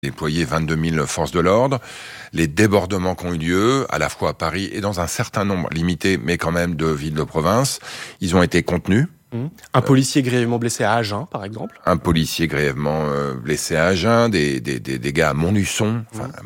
déployé 22 000 forces de l'ordre. Les débordements qui ont eu lieu, à la fois à Paris et dans un certain nombre limité, mais quand même de villes de province, ils ont été contenus. Un policier grièvement blessé à Agen, par exemple. Un policier grièvement blessé à Agen, des gars à Montluçon,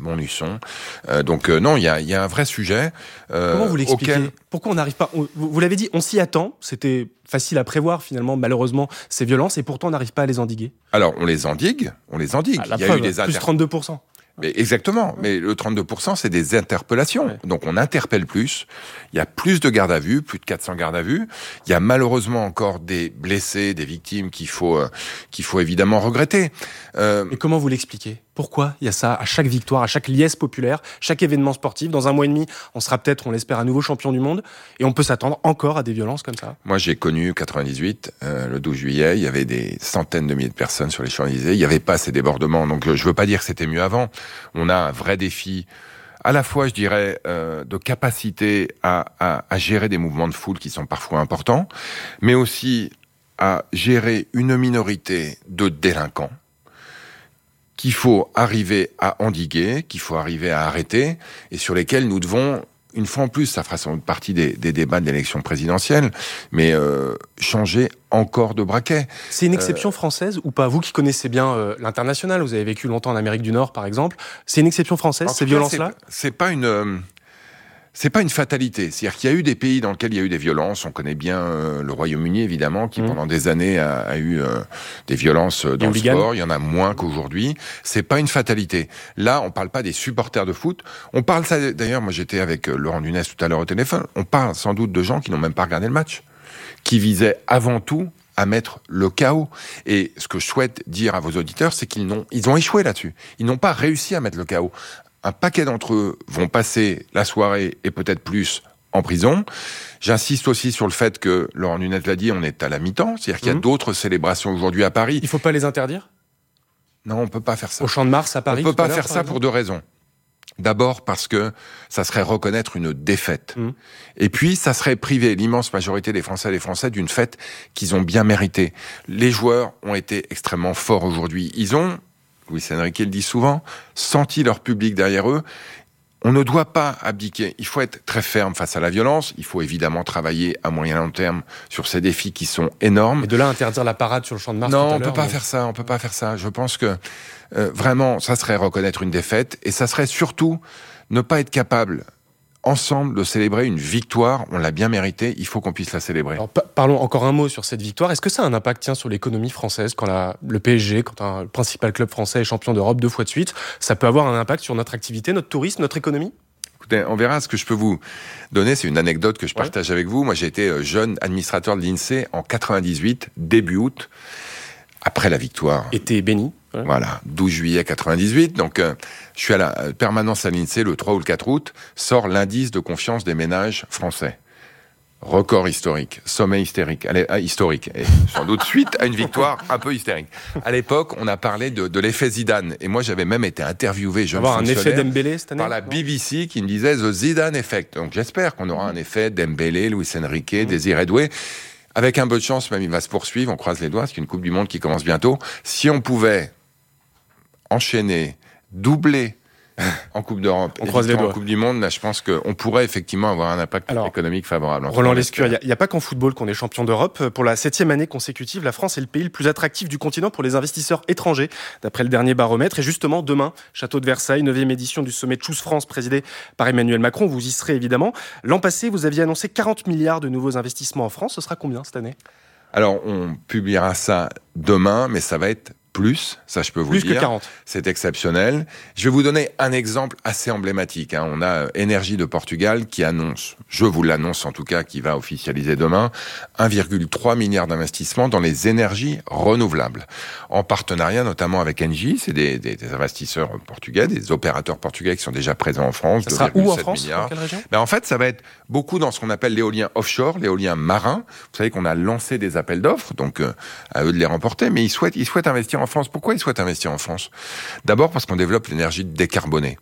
donc non, il y a un vrai sujet. Comment vous l'expliquez ? Pourquoi on n'arrive pas... Vous l'avez dit, on s'y attend. C'était facile à prévoir, finalement, malheureusement, ces violences, et pourtant on n'arrive pas à les endiguer. Alors, on les endigue. Il y a eu des plus 32%. Mais exactement. Mais le 32%, c'est des interpellations. Ouais. Donc, on interpelle plus. Il y a plus de gardes à vue, plus de 400 gardes à vue. Il y a malheureusement encore des blessés, des victimes qu'il faut évidemment regretter. Mais comment vous l'expliquez ? Pourquoi il y a ça à chaque victoire, à chaque liesse populaire, chaque événement sportif ? Dans un mois et demi, on sera peut-être, on l'espère, à nouveau champion du monde. Et on peut s'attendre encore à des violences comme ça. Moi, j'ai connu 98, le 12 juillet. Il y avait des centaines de milliers de personnes sur les Champs-Élysées. Il n'y avait pas ces débordements. Donc, je veux pas dire que c'était mieux avant. On a un vrai défi, à la fois, je dirais, de capacité à gérer des mouvements de foule qui sont parfois importants, mais aussi à gérer une minorité de délinquants qu'il faut arriver à endiguer, qu'il faut arriver à arrêter, et sur lesquels nous devons, une fois en plus, ça fera sans doute partie des débats de l'élection présidentielle, mais changer encore de braquet. C'est une exception française ou pas ? Vous qui connaissez bien l'international, vous avez vécu longtemps en Amérique du Nord, par exemple, c'est une exception française, ces violences-là ? C'est pas une fatalité. C'est-à-dire qu'il y a eu des pays dans lesquels il y a eu des violences. On connaît bien le Royaume-Uni, évidemment, qui pendant des années a eu des violences dans le sport. Il y en a moins qu'aujourd'hui. C'est pas une fatalité. Là, on parle pas des supporters de foot. On parle ça, d'ailleurs, moi j'étais avec Laurent Nunez tout à l'heure au téléphone. On parle sans doute de gens qui n'ont même pas regardé le match, qui visaient avant tout à mettre le chaos. Et ce que je souhaite dire à vos auditeurs, c'est qu'ils ont échoué là-dessus. Ils n'ont pas réussi à mettre le chaos. Un paquet d'entre eux vont passer la soirée et peut-être plus en prison. J'insiste aussi sur le fait que, Laurent Nunez l'a dit, on est à la mi-temps. C'est-à-dire qu'il y a d'autres célébrations aujourd'hui à Paris. Il ne faut pas les interdire ? Non, on ne peut pas faire ça. Au Champ de Mars à Paris ? On ne peut pas faire ça pour deux raisons. D'abord parce que ça serait reconnaître une défaite. Et puis, ça serait priver l'immense majorité des Français et des Français d'une fête qu'ils ont bien méritée. Les joueurs ont été extrêmement forts aujourd'hui. Ils ont, Luis Enrique le dit souvent, senti leur public derrière eux. On ne doit pas abdiquer. Il faut être très ferme face à la violence. Il faut évidemment travailler à moyen et long terme sur ces défis qui sont énormes. Et de là interdire la parade sur le Champ de Mars. Non, on peut pas faire ça. On peut pas faire ça. Je pense que vraiment, ça serait reconnaître une défaite et ça serait surtout ne pas être capable ensemble de célébrer une victoire. On l'a bien mérité, il faut qu'on puisse la célébrer. Alors, parlons encore un mot sur cette victoire. Est-ce que ça a un impact sur l'économie française quand le PSG, quand le principal club français est champion d'Europe 2 fois de suite, ça peut avoir un impact sur notre activité, notre tourisme, notre économie ? Écoutez, on verra. Ce que je peux vous donner, c'est une anecdote que je partage avec vous. Moi, j'ai été jeune administrateur de l'INSEE en 98, début août, après la victoire. Été béni. Voilà, 12 juillet 98. Donc, je suis à la permanence à l'INSEE le 3 ou le 4 août. Sort l'indice de confiance des ménages français. Record historique, sommet historique, et sans doute suite à une victoire un peu hystérique. À l'époque, on a parlé de l'effet Zidane. Et moi, j'avais même été interviewé, jeune fonctionnaire, un effet Dembélé cette année, par la BBC qui me disait The Zidane Effect. Donc, j'espère qu'on aura un effet Dembélé, Luis Enrique, Désiré Doué. Avec un peu de chance, même il va se poursuivre, on croise les doigts, c'est une Coupe du Monde qui commence bientôt. Si on pouvait enchaîner, doubler en Coupe d'Europe, on croise les doigts. En Coupe du Monde, là, je pense qu'on pourrait effectivement avoir un impact économique favorable. Roland Lescure, il n'y a pas qu'en football qu'on est champion d'Europe. Pour la 7e année consécutive, la France est le pays le plus attractif du continent pour les investisseurs étrangers, d'après le dernier baromètre. Et justement, demain, Château de Versailles, 9e édition du sommet Choose France, présidé par Emmanuel Macron. Vous y serez évidemment. L'an passé, vous aviez annoncé 40 milliards de nouveaux investissements en France. Ce sera combien cette année ? Alors, on publiera ça demain, mais ça va être plus, ça je peux vous dire. Plus que 40. C'est exceptionnel. Je vais vous donner un exemple assez emblématique. On a Énergie de Portugal qui annonce, je vous l'annonce en tout cas, qui va officialiser demain, 1,3 milliard d'investissements dans les énergies renouvelables. En partenariat notamment avec Engie, c'est des investisseurs portugais, des opérateurs portugais qui sont déjà présents en France. Ça sera où en France ? Milliards. Dans quelle région ? En fait, ça va être beaucoup dans ce qu'on appelle l'éolien offshore, l'éolien marin. Vous savez qu'on a lancé des appels d'offres, donc à eux de les remporter, mais ils souhaitent investir en France. Pourquoi ils souhaitent investir en France ? D'abord parce qu'on développe l'énergie décarbonée.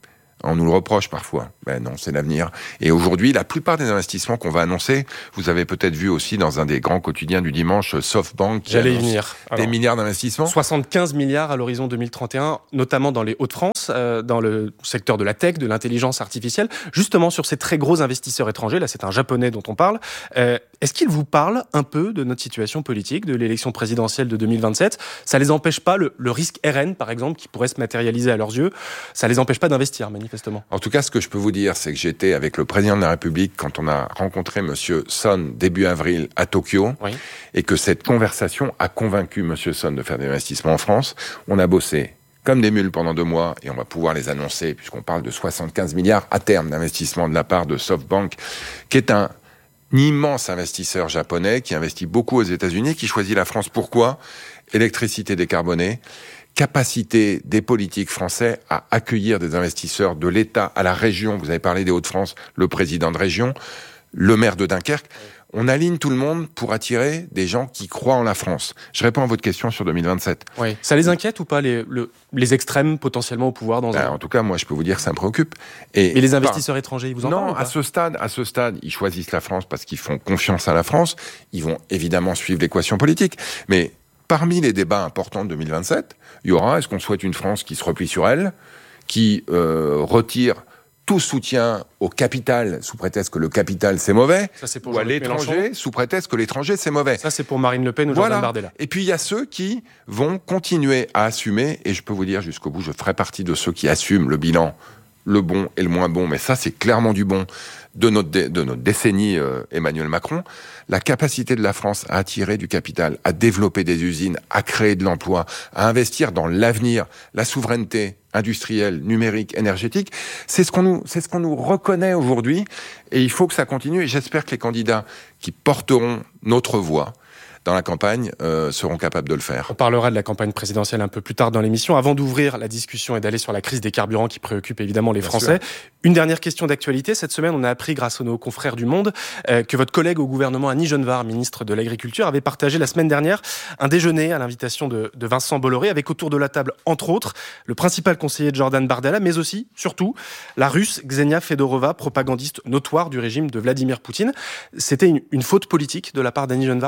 On nous le reproche parfois. Ben non, c'est l'avenir. Et aujourd'hui, la plupart des investissements qu'on va annoncer, vous avez peut-être vu aussi dans un des grands quotidiens du dimanche, SoftBank, qui annonce des milliards d'investissements. 75 milliards à l'horizon 2031, notamment dans les Hauts-de-France, dans le secteur de la tech, de l'intelligence artificielle, justement sur ces très gros investisseurs étrangers. Là, c'est un Japonais dont on parle. Est-ce qu'il vous parle un peu de notre situation politique, de l'élection présidentielle de 2027 ? Ça les empêche pas, le risque RN, par exemple, qui pourrait se matérialiser à leurs yeux, ça les empêche pas d'investir, manifestement. En tout cas, ce que je peux vous dire, c'est que j'étais avec le président de la République quand on a rencontré monsieur Son début avril à Tokyo, et que cette conversation a convaincu monsieur Son de faire des investissements en France. On a bossé comme des mules pendant 2 mois, et on va pouvoir les annoncer, puisqu'on parle de 75 milliards à terme d'investissement de la part de SoftBank, qui est un immense investisseur japonais, qui investit beaucoup aux États-Unis, qui choisit la France. Pourquoi ? Électricité décarbonée, capacité des politiques français à accueillir des investisseurs de l'État à la région. Vous avez parlé des Hauts-de-France, le président de région, le maire de Dunkerque. On aligne tout le monde pour attirer des gens qui croient en la France. Je réponds à votre question sur 2027. Oui. Ça les inquiète ou pas, les extrêmes potentiellement au pouvoir dans un... En tout cas, moi, je peux vous dire que ça me préoccupe. Mais les investisseurs étrangers, ils vous en parlent ? Non, à ce stade, ils choisissent la France parce qu'ils font confiance à la France. Ils vont évidemment suivre l'équation politique. Mais parmi les débats importants de 2027, il y aura, est-ce qu'on souhaite une France qui se replie sur elle, qui retire tout soutien au capital sous prétexte que le capital c'est mauvais, ça, c'est pour ou à l'étranger sous prétexte que l'étranger c'est mauvais. Ça c'est pour Marine Le Pen ou Jordan Bardella. Et puis il y a ceux qui vont continuer à assumer, et je peux vous dire jusqu'au bout, je ferai partie de ceux qui assument le bilan, le bon et le moins bon, mais ça c'est clairement du bon de notre décennie Emmanuel Macron, la capacité de la France à attirer du capital, à développer des usines, à créer de l'emploi, à investir dans l'avenir, la souveraineté industrielle, numérique, énergétique, c'est ce qu'on nous reconnaît aujourd'hui, et il faut que ça continue, et j'espère que les candidats qui porteront notre voix dans la campagne seront capables de le faire. On parlera de la campagne présidentielle un peu plus tard dans l'émission. Avant d'ouvrir la discussion et d'aller sur la crise des carburants qui préoccupe évidemment les Français, une dernière question d'actualité. Cette semaine, on a appris grâce à nos confrères du Monde que votre collègue au gouvernement, Annie Genevard, ministre de l'Agriculture, avait partagé la semaine dernière un déjeuner à l'invitation de Vincent Bolloré, avec autour de la table, entre autres, le principal conseiller de Jordan Bardella, mais aussi, surtout, la Russe Ksenia Fedorova, propagandiste notoire du régime de Vladimir Poutine. C'était une faute politique de la part d'Annie Genevard ?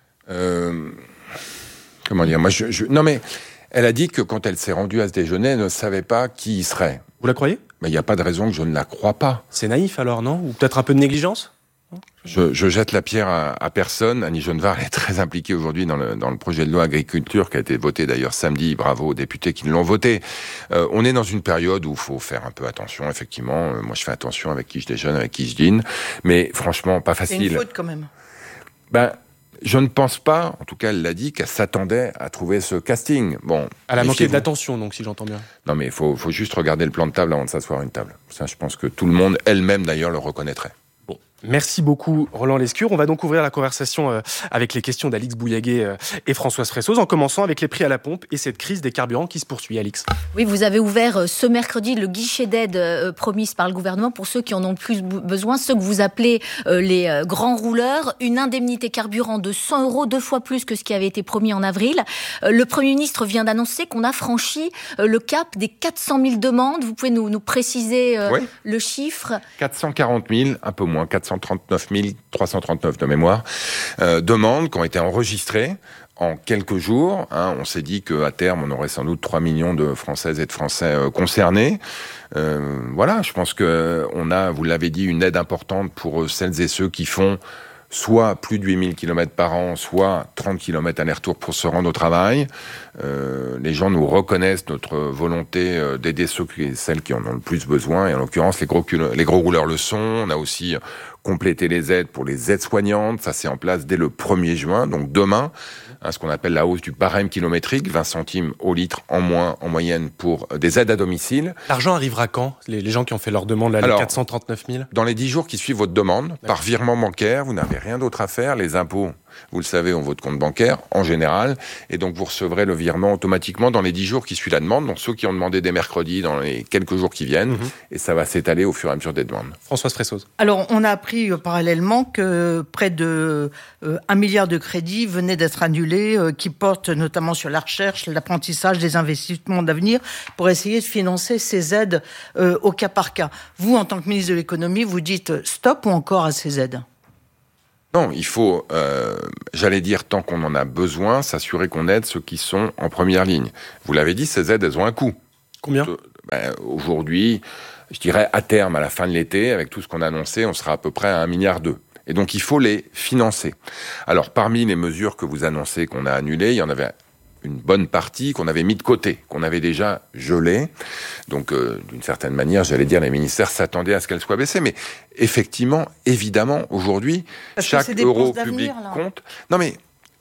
Comment dire ? Non, mais elle a dit que quand elle s'est rendue à ce déjeuner, elle ne savait pas qui y serait. Vous la croyez ? Mais il n'y a pas de raison que je ne la croie pas. C'est naïf alors, non ? Ou peut-être un peu de négligence ? Je jette la pierre à personne. Annie Genevard est très impliquée aujourd'hui dans le projet de loi agriculture qui a été voté d'ailleurs samedi. Bravo aux députés qui l'ont voté. On est dans une période où il faut faire un peu attention, effectivement. Moi, je fais attention avec qui je déjeune, avec qui je dîne. Mais franchement, pas facile. C'est une faute quand même. Je ne pense pas, en tout cas elle l'a dit, qu'elle s'attendait à trouver ce casting. Bon, elle a manqué d'attention, donc, si j'entends bien. Non, mais il faut juste regarder le plan de table avant de s'asseoir à une table. Ça, je pense que tout le monde, elle-même d'ailleurs, le reconnaîtrait. Bon. Merci beaucoup Roland Lescure. On va donc ouvrir la conversation avec les questions d'Alix Bouillaguet et Françoise Fressoz, en commençant avec les prix à la pompe et cette crise des carburants qui se poursuit. Alix. Oui, vous avez ouvert ce mercredi le guichet d'aide promise par le gouvernement pour ceux qui en ont le plus besoin, ceux que vous appelez les grands rouleurs. Une indemnité carburant de 100 €, 2 fois plus que ce qui avait été promis en avril. Le Premier ministre vient d'annoncer qu'on a franchi le cap des 400 000 demandes. Vous pouvez nous préciser le chiffre ? 440 000, un peu moins, 439 339 de mémoire, demandes qui ont été enregistrées en quelques jours. On s'est dit qu'à terme, on aurait sans doute 3 millions de Françaises et de Français concernés. Je pense qu'on a, vous l'avez dit, une aide importante pour celles et ceux qui font soit plus de 8000 km par an, soit 30 km aller-retour pour se rendre au travail. Les gens nous reconnaissent notre volonté d'aider ceux et celles qui en ont le plus besoin. Et en l'occurrence, les gros rouleurs le sont. On a aussi complété les aides pour les aides-soignantes. Ça, c'est en place dès le 1er juin. Donc demain, ce qu'on appelle la hausse du barème kilométrique, 20 centimes au litre en moins en moyenne pour des aides à domicile. L'argent arrivera quand ? Les gens qui ont fait leur demande, là, les 439 000 ? Dans les 10 jours qui suivent votre demande, par virement bancaire, vous n'avez rien d'autre à faire. Les impôts, vous le savez, ont votre compte bancaire, en général, et donc vous recevrez le virement automatiquement dans les 10 jours qui suivent la demande, donc ceux qui ont demandé dès mercredi, dans les quelques jours qui viennent, et ça va s'étaler au fur et à mesure des demandes. Françoise Fressoz. Alors, on a appris parallèlement que près de 1 milliard de crédits venaient d'être annulés ciblés qui portent notamment sur la recherche, l'apprentissage, les investissements d'avenir pour essayer de financer ces aides au cas par cas. Vous, en tant que ministre de l'économie, vous dites stop ou encore à ces aides ? Non, il faut, j'allais dire, tant qu'on en a besoin, s'assurer qu'on aide ceux qui sont en première ligne. Vous l'avez dit, ces aides, elles ont un coût. Combien ? Aujourd'hui, je dirais à terme, à la fin de l'été, avec tout ce qu'on a annoncé, on sera à peu près à 1,2 milliard. Et donc, il faut les financer. Alors, parmi les mesures que vous annoncez qu'on a annulées, il y en avait une bonne partie qu'on avait mis de côté, qu'on avait déjà gelée. Donc, d'une certaine manière, j'allais dire, les ministères s'attendaient à ce qu'elles soient baissées. Mais effectivement, évidemment, aujourd'hui, chaque euro public compte. Non, mais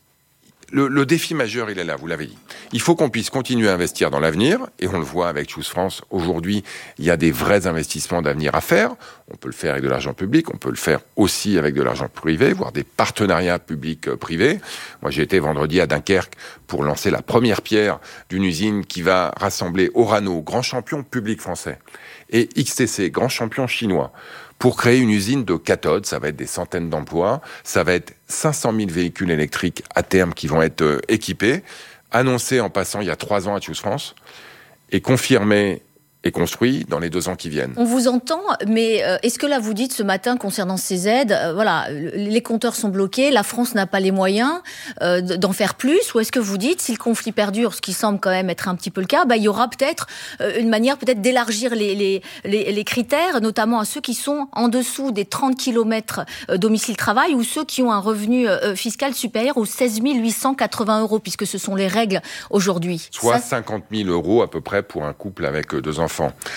le défi majeur, il est là, vous l'avez dit. Il faut qu'on puisse continuer à investir dans l'avenir, et on le voit avec Choose France. Aujourd'hui, il y a des vrais investissements d'avenir à faire. On peut le faire avec de l'argent public, on peut le faire aussi avec de l'argent privé, voire des partenariats publics-privés. Moi, j'ai été vendredi à Dunkerque pour lancer la première pierre d'une usine qui va rassembler Orano, grand champion public français, et XTC, grand champion chinois, pour créer une usine de cathodes. Ça va être des centaines d'emplois, ça va être 500 000 véhicules électriques à terme qui vont être équipés, annoncé en passant il y a 3 ans à Choose France, et confirmé et construit dans les 2 ans qui viennent. On vous entend, mais est-ce que là vous dites ce matin concernant ces aides, voilà, les compteurs sont bloqués, la France n'a pas les moyens d'en faire plus, ou est-ce que vous dites si le conflit perdure, ce qui semble quand même être un petit peu le cas, il y aura peut-être une manière peut-être d'élargir les critères, notamment à ceux qui sont en dessous des 30 km domicile-travail ou ceux qui ont un revenu fiscal supérieur aux 16 880 €, puisque ce sont les règles aujourd'hui. Soit 50 000 € à peu près pour un couple avec 2 enfants.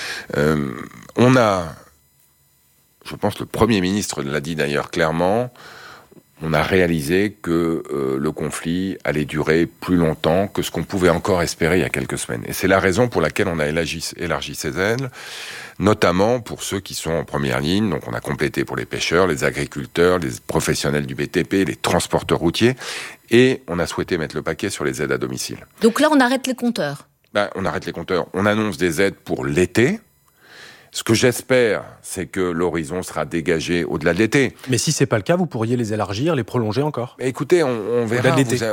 On a, je pense le Premier ministre l'a dit d'ailleurs clairement, on a réalisé que le conflit allait durer plus longtemps que ce qu'on pouvait encore espérer il y a quelques semaines. Et c'est la raison pour laquelle on a élargi ces aides, notamment pour ceux qui sont en première ligne. Donc on a complété pour les pêcheurs, les agriculteurs, les professionnels du BTP, les transporteurs routiers, et on a souhaité mettre le paquet sur les aides à domicile. Donc là, on arrête les compteurs. On arrête les compteurs. On annonce des aides pour l'été. Ce que j'espère, c'est que l'horizon sera dégagé au-delà de l'été. Mais si c'est pas le cas, vous pourriez les élargir, les prolonger encore. Écoutez, on verra.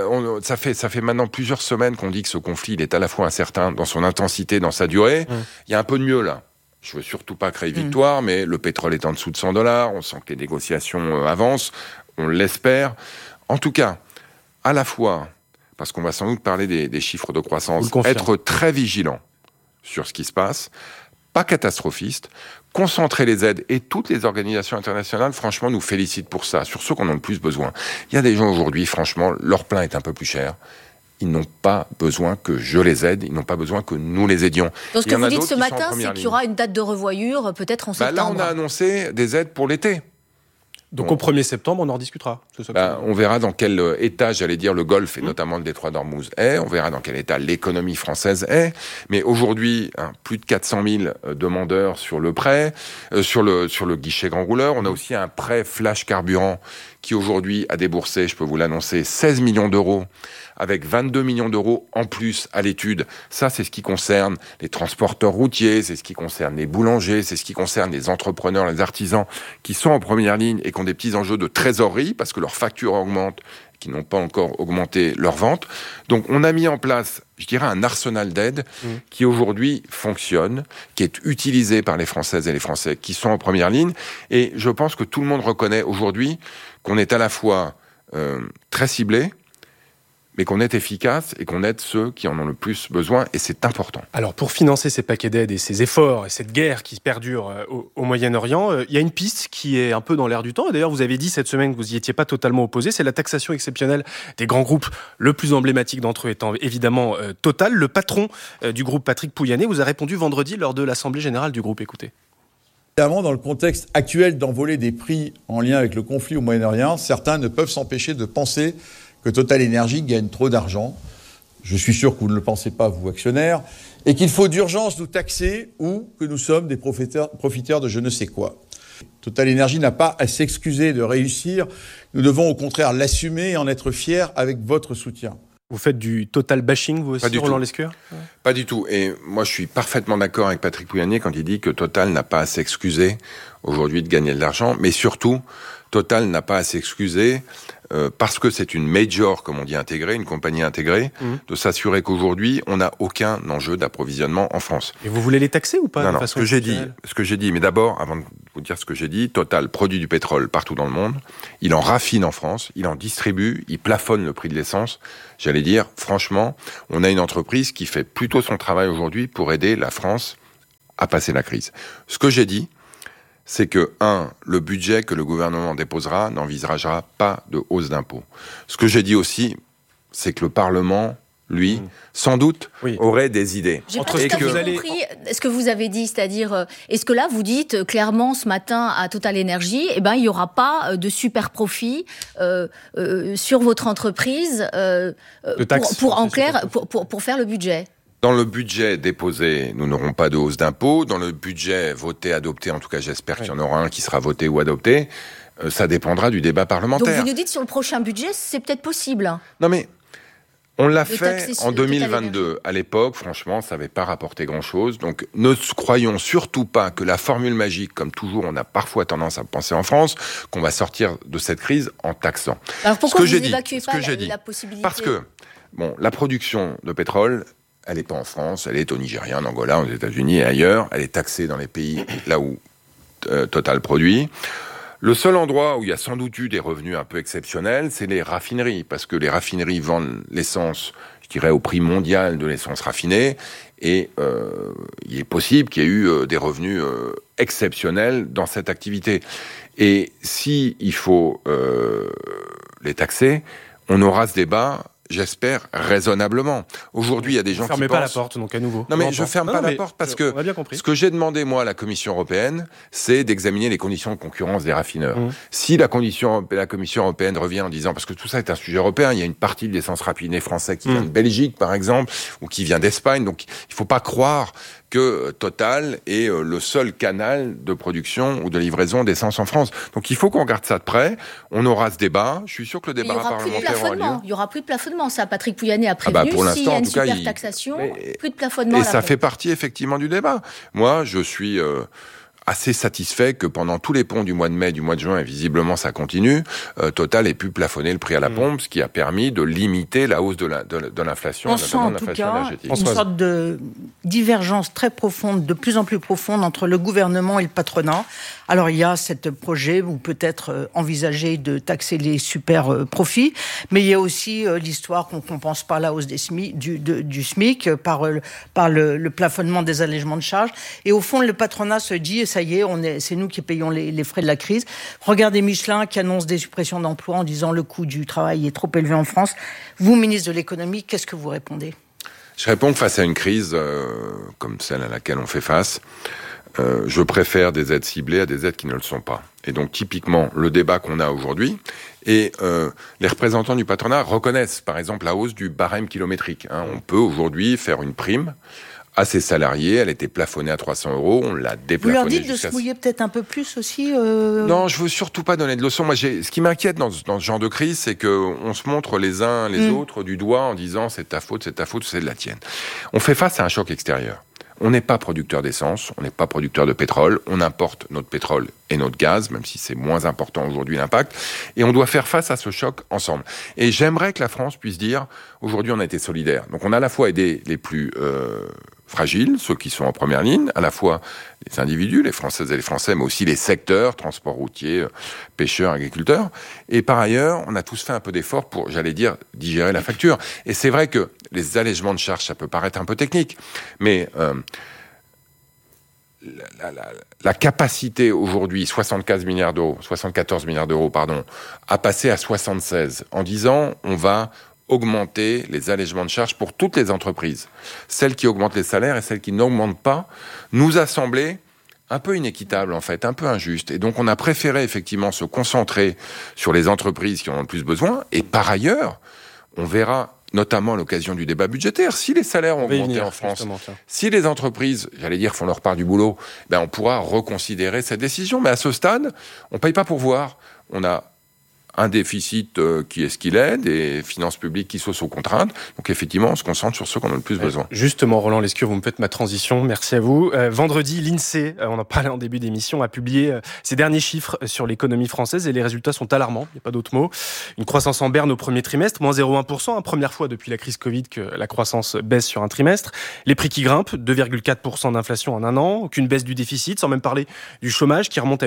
Ça fait maintenant plusieurs semaines qu'on dit que ce conflit, il est à la fois incertain dans son intensité, dans sa durée. Il y a un peu de mieux là. Je veux surtout pas créer victoire, mais le pétrole est en dessous de $100. On sent que les négociations avancent. On l'espère. En tout cas, à la fois, parce qu'on va sans doute parler des chiffres de croissance, être très vigilant sur ce qui se passe, pas catastrophiste, concentrer les aides, et toutes les organisations internationales, franchement, nous félicitent pour ça, sur ceux qu'on a le plus besoin. Il y a des gens aujourd'hui, franchement, leur plein est un peu plus cher. Ils n'ont pas besoin que je les aide, ils n'ont pas besoin que nous les aidions. Donc ce que vous dites ce matin, c'est qu'il y aura une date de revoyure, peut-être en septembre. Là, on a annoncé des aides pour l'été. Donc au 1er septembre, on en rediscutera. On verra dans quel état, j'allais dire, le Golfe et notamment le détroit d'Ormuz est. On verra dans quel état l'économie française est. Mais aujourd'hui, plus de 400 000 demandeurs sur le prêt, sur le guichet grand rouleur. On a aussi un prêt flash carburant qui aujourd'hui a déboursé, je peux vous l'annoncer, 16 millions d'euros, avec 22 millions d'euros en plus à l'étude. Ça, c'est ce qui concerne les transporteurs routiers, c'est ce qui concerne les boulangers, c'est ce qui concerne les entrepreneurs, les artisans qui sont en première ligne et qui ont des petits enjeux de trésorerie parce que leurs factures augmentent, qui n'ont pas encore augmenté leurs ventes. Donc, on a mis en place, je dirais, un arsenal d'aides qui aujourd'hui fonctionne, qui est utilisé par les Françaises et les Français qui sont en première ligne. Et je pense que tout le monde reconnaît aujourd'hui qu'on est à la fois très ciblé, mais qu'on est efficace et qu'on aide ceux qui en ont le plus besoin, et c'est important. Alors, pour financer ces paquets d'aide et ces efforts et cette guerre qui perdure au Moyen-Orient, il y a une piste qui est un peu dans l'air du temps. Et d'ailleurs, vous avez dit cette semaine que vous n'y étiez pas totalement opposé. C'est la taxation exceptionnelle des grands groupes, le plus emblématique d'entre eux étant évidemment Total. Le patron du groupe, Patrick Pouyanné, vous a répondu vendredi lors de l'Assemblée générale du groupe. Écoutez. Évidemment, dans le contexte actuel d'envolée des prix en lien avec le conflit au Moyen-Orient, certains ne peuvent s'empêcher de penser que Total Énergie gagne trop d'argent. Je suis sûr que vous ne le pensez pas, vous, actionnaires, et qu'il faut d'urgence nous taxer ou que nous sommes des profiteurs de je ne sais quoi. Total Énergie n'a pas à s'excuser de réussir. Nous devons au contraire l'assumer et en être fiers avec votre soutien. Vous faites du total bashing, vous aussi, Roland Lescure ? Pas du tout. Et moi, je suis parfaitement d'accord avec Patrick Pouyanné quand il dit que Total n'a pas à s'excuser aujourd'hui de gagner de l'argent, mais surtout, Total n'a pas à s'excuser parce que c'est une major, comme on dit, intégrée, une compagnie intégrée, de s'assurer qu'aujourd'hui, on n'a aucun enjeu d'approvisionnement en France. Et vous voulez les taxer ou pas? Non, ce que j'ai dit, mais d'abord, avant de vous dire ce que j'ai dit, Total produit du pétrole partout dans le monde, il en raffine en France, il en distribue, il plafonne le prix de l'essence. J'allais dire, franchement, on a une entreprise qui fait plutôt son travail aujourd'hui pour aider la France à passer la crise. Ce que j'ai dit, c'est que, le budget que le gouvernement déposera n'envisagera pas de hausse d'impôts. Ce que j'ai dit aussi, c'est que le Parlement, lui, sans doute, aurait des idées. J'ai pas tout à fait compris ce que vous avez dit, c'est-à-dire, est-ce que là, vous dites clairement ce matin à Total Energy, il n'y aura pas de super profit sur votre entreprise pour faire le budget? Dans le budget déposé, nous n'aurons pas de hausse d'impôts. Dans le budget voté, adopté, en tout cas j'espère qu'il y en aura un qui sera voté ou adopté, ça dépendra du débat parlementaire. Donc vous nous dites sur le prochain budget, c'est peut-être possible. Non mais, on l'a fait en 2022. À l'époque, franchement, ça n'avait pas rapporté grand-chose. Donc ne croyons surtout pas que la formule magique, comme toujours on a parfois tendance à penser en France, qu'on va sortir de cette crise en taxant. Alors pourquoi vous n'évacuez pas la possibilité? Parce que, la production de pétrole, elle n'est pas en France, elle est au Nigeria, en Angola, aux États-Unis et ailleurs. Elle est taxée dans les pays là où Total produit. Le seul endroit où il y a sans doute eu des revenus un peu exceptionnels, c'est les raffineries, parce que les raffineries vendent l'essence, je dirais, au prix mondial de l'essence raffinée, et il est possible qu'il y ait eu des revenus exceptionnels dans cette activité. Et si il faut les taxer, on aura ce débat, j'espère, raisonnablement. Aujourd'hui, il y a des gens qui pensent... Fermez pas la porte, donc à nouveau. Non, mais je ferme pas la porte parce que ce que j'ai demandé, moi, à la Commission européenne, c'est d'examiner les conditions de concurrence des raffineurs. Si la Commission européenne revient en disant... Parce que tout ça est un sujet européen, il y a une partie de l'essence raffinée français qui vient de Belgique, par exemple, ou qui vient d'Espagne, donc il faut pas croire que Total est le seul canal de production ou de livraison d'essence en France. Donc il faut qu'on regarde ça de près. On aura ce débat. Je suis sûr que le débat parlementaire aura lieu. Il n'y aura plus de plafonnement. Ça, Patrick Pouyanné a prévenu. Pour l'instant, s'il y a une en tout cas, super taxation, plus de plafonnement. Et ça fait partie effectivement du débat. Moi, je suis assez satisfait que pendant tous les ponts du mois de mai, du mois de juin, et visiblement ça continue, Total ait pu plafonner le prix à la pompe, ce qui a permis de limiter la hausse de l'inflation, notamment de l'inflation énergétique. Une sorte de divergence très profonde, de plus en plus profonde entre le gouvernement et le patronat. Alors il y a ce projet où peut-être envisager de taxer les super profits, mais il y a aussi l'histoire qu'on ne compense pas la hausse du SMIC par le plafonnement des allègements de charges. Et au fond, le patronat se dit, ça y est, c'est nous qui payons les frais de la crise. Regardez Michelin qui annonce des suppressions d'emplois en disant le coût du travail est trop élevé en France. Vous, ministre de l'économie, qu'est-ce que vous répondez ? Je réponds que face à une crise comme celle à laquelle on fait face, je préfère des aides ciblées à des aides qui ne le sont pas. Et donc typiquement, le débat qu'on a aujourd'hui, et les représentants du patronat reconnaissent par exemple la hausse du barème kilométrique. On peut aujourd'hui faire une prime à ses salariés, elle était plafonnée à 300 €, on l'a déplafonnée. Vous leur dites de se mouiller peut-être un peu plus aussi Non, je veux surtout pas donner de leçons. Moi, ce qui m'inquiète dans ce genre de crise, c'est qu'on se montre les uns les autres du doigt en disant c'est ta faute, c'est de la tienne. On fait face à un choc extérieur. On n'est pas producteur d'essence, on n'est pas producteur de pétrole, on importe notre pétrole et notre gaz, même si c'est moins important aujourd'hui l'impact, et on doit faire face à ce choc ensemble. Et j'aimerais que la France puisse dire, aujourd'hui on a été solidaires. Donc on a à la fois aidé les plus fragiles, ceux qui sont en première ligne, à la fois les individus, les Françaises et les Français, mais aussi les secteurs, transport routier, pêcheurs, agriculteurs. Et par ailleurs, on a tous fait un peu d'effort pour, j'allais dire, digérer la facture. Et c'est vrai que les allègements de charges, ça peut paraître un peu technique, mais la capacité aujourd'hui, 74 milliards d'euros, à passer à 76, en disant on va augmenter les allègements de charges pour toutes les entreprises. Celles qui augmentent les salaires et celles qui n'augmentent pas, nous a semblé un peu inéquitable en fait, un peu injuste. Et donc on a préféré effectivement se concentrer sur les entreprises qui en ont le plus besoin. Et par ailleurs, on verra notamment à l'occasion du débat budgétaire, si les salaires ont augmenté en France, si les entreprises, j'allais dire, font leur part du boulot, on pourra reconsidérer cette décision. Mais à ce stade, on ne paye pas pour voir. On a un déficit qui est ce qu'il est, des finances publiques qui sont sous contrainte. Donc effectivement, on se concentre sur ceux qu'on a le plus besoin. Justement, Roland Lescure, vous me faites ma transition. Merci à vous. Vendredi, l'INSEE, on en parlait en début d'émission, a publié ses derniers chiffres sur l'économie française et les résultats sont alarmants. Il n'y a pas d'autre mot. Une croissance en berne au premier trimestre, moins 0,1%, première fois depuis la crise Covid que la croissance baisse sur un trimestre. Les prix qui grimpent, 2,4% d'inflation en un an, aucune baisse du déficit, sans même parler du chômage qui remonte à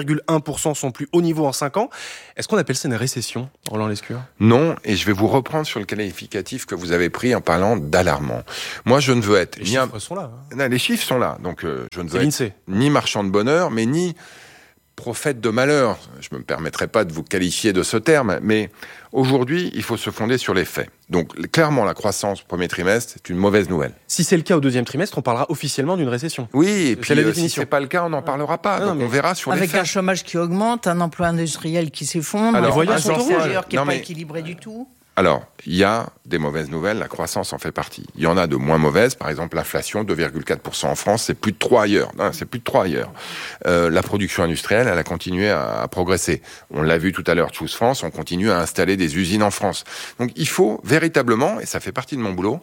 8,1%, son plus haut niveau en 5 ans. Est-ce qu'on appelle c'est une récession, Roland Lescure ? Non, et je vais vous reprendre sur le qualificatif que vous avez pris en parlant d'alarmant. Moi, je ne veux être... Les chiffres sont là. Non, les chiffres sont là, donc je ne veux être l'INSEE. Ni marchand de bonheur, mais ni prophète de malheur. Je ne me permettrai pas de vous qualifier de ce terme, mais aujourd'hui, il faut se fonder sur les faits. Donc, clairement, la croissance au premier trimestre, c'est une mauvaise nouvelle. Si c'est le cas au deuxième trimestre, on parlera officiellement d'une récession. Oui, et puis si ce n'est pas le cas, on n'en parlera pas. Non, donc, on verra sur les faits. Avec un chômage qui augmente, un emploi industriel qui s'effondre, alors, un intérieur qui n'est pas équilibré du tout. Alors, il y a des mauvaises nouvelles, la croissance en fait partie. Il y en a de moins mauvaises, par exemple l'inflation, 2,4% en France, c'est plus de 3 ailleurs. Non, c'est plus de 3 ailleurs. La production industrielle, elle a continué à progresser. On l'a vu tout à l'heure, Choose France, on continue à installer des usines en France. Donc il faut véritablement, et ça fait partie de mon boulot,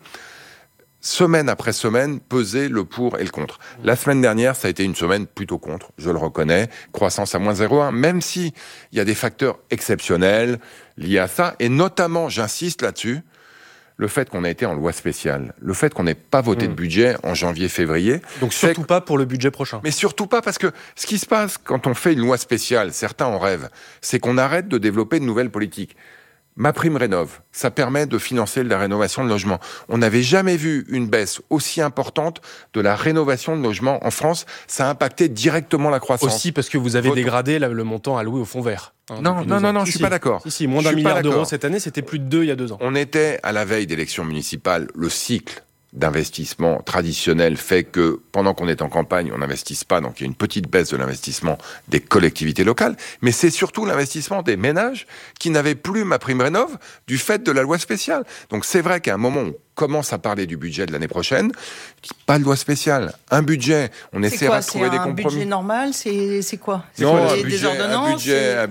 semaine après semaine, peser le pour et le contre. La semaine dernière, ça a été une semaine plutôt contre, je le reconnais. Croissance à moins 0,1, même si il y a des facteurs exceptionnels liés à ça, et notamment, j'insiste là-dessus, le fait qu'on a été en loi spéciale, le fait qu'on n'ait pas voté de budget en janvier-février. Donc surtout pas pour le budget prochain. Mais surtout pas, parce que ce qui se passe quand on fait une loi spéciale, certains en rêvent, c'est qu'on arrête de développer de nouvelles politiques. MaPrimeRénov', ça permet de financer la rénovation de logements. On n'avait jamais vu une baisse aussi importante de la rénovation de logements en France. Ça a impacté directement la croissance. Aussi parce que vous avez dégradé le montant alloué au fonds vert. Non, je suis pas d'accord. Si, moins d'1 milliard d'euros cette année, c'était plus de 2 il y a 2 ans. On était à la veille d'élections municipales, le cycle d'investissement traditionnel fait que pendant qu'on est en campagne, on n'investisse pas, donc il y a une petite baisse de l'investissement des collectivités locales, mais c'est surtout l'investissement des ménages qui n'avaient plus MaPrimeRénov' du fait de la loi spéciale. Donc c'est vrai qu'à un moment où on commence à parler du budget de l'année prochaine, pas de loi spéciale, un budget, on essaiera de trouver des compromis. C'est un budget normal, c'est quoi? Non, des ordonnances, un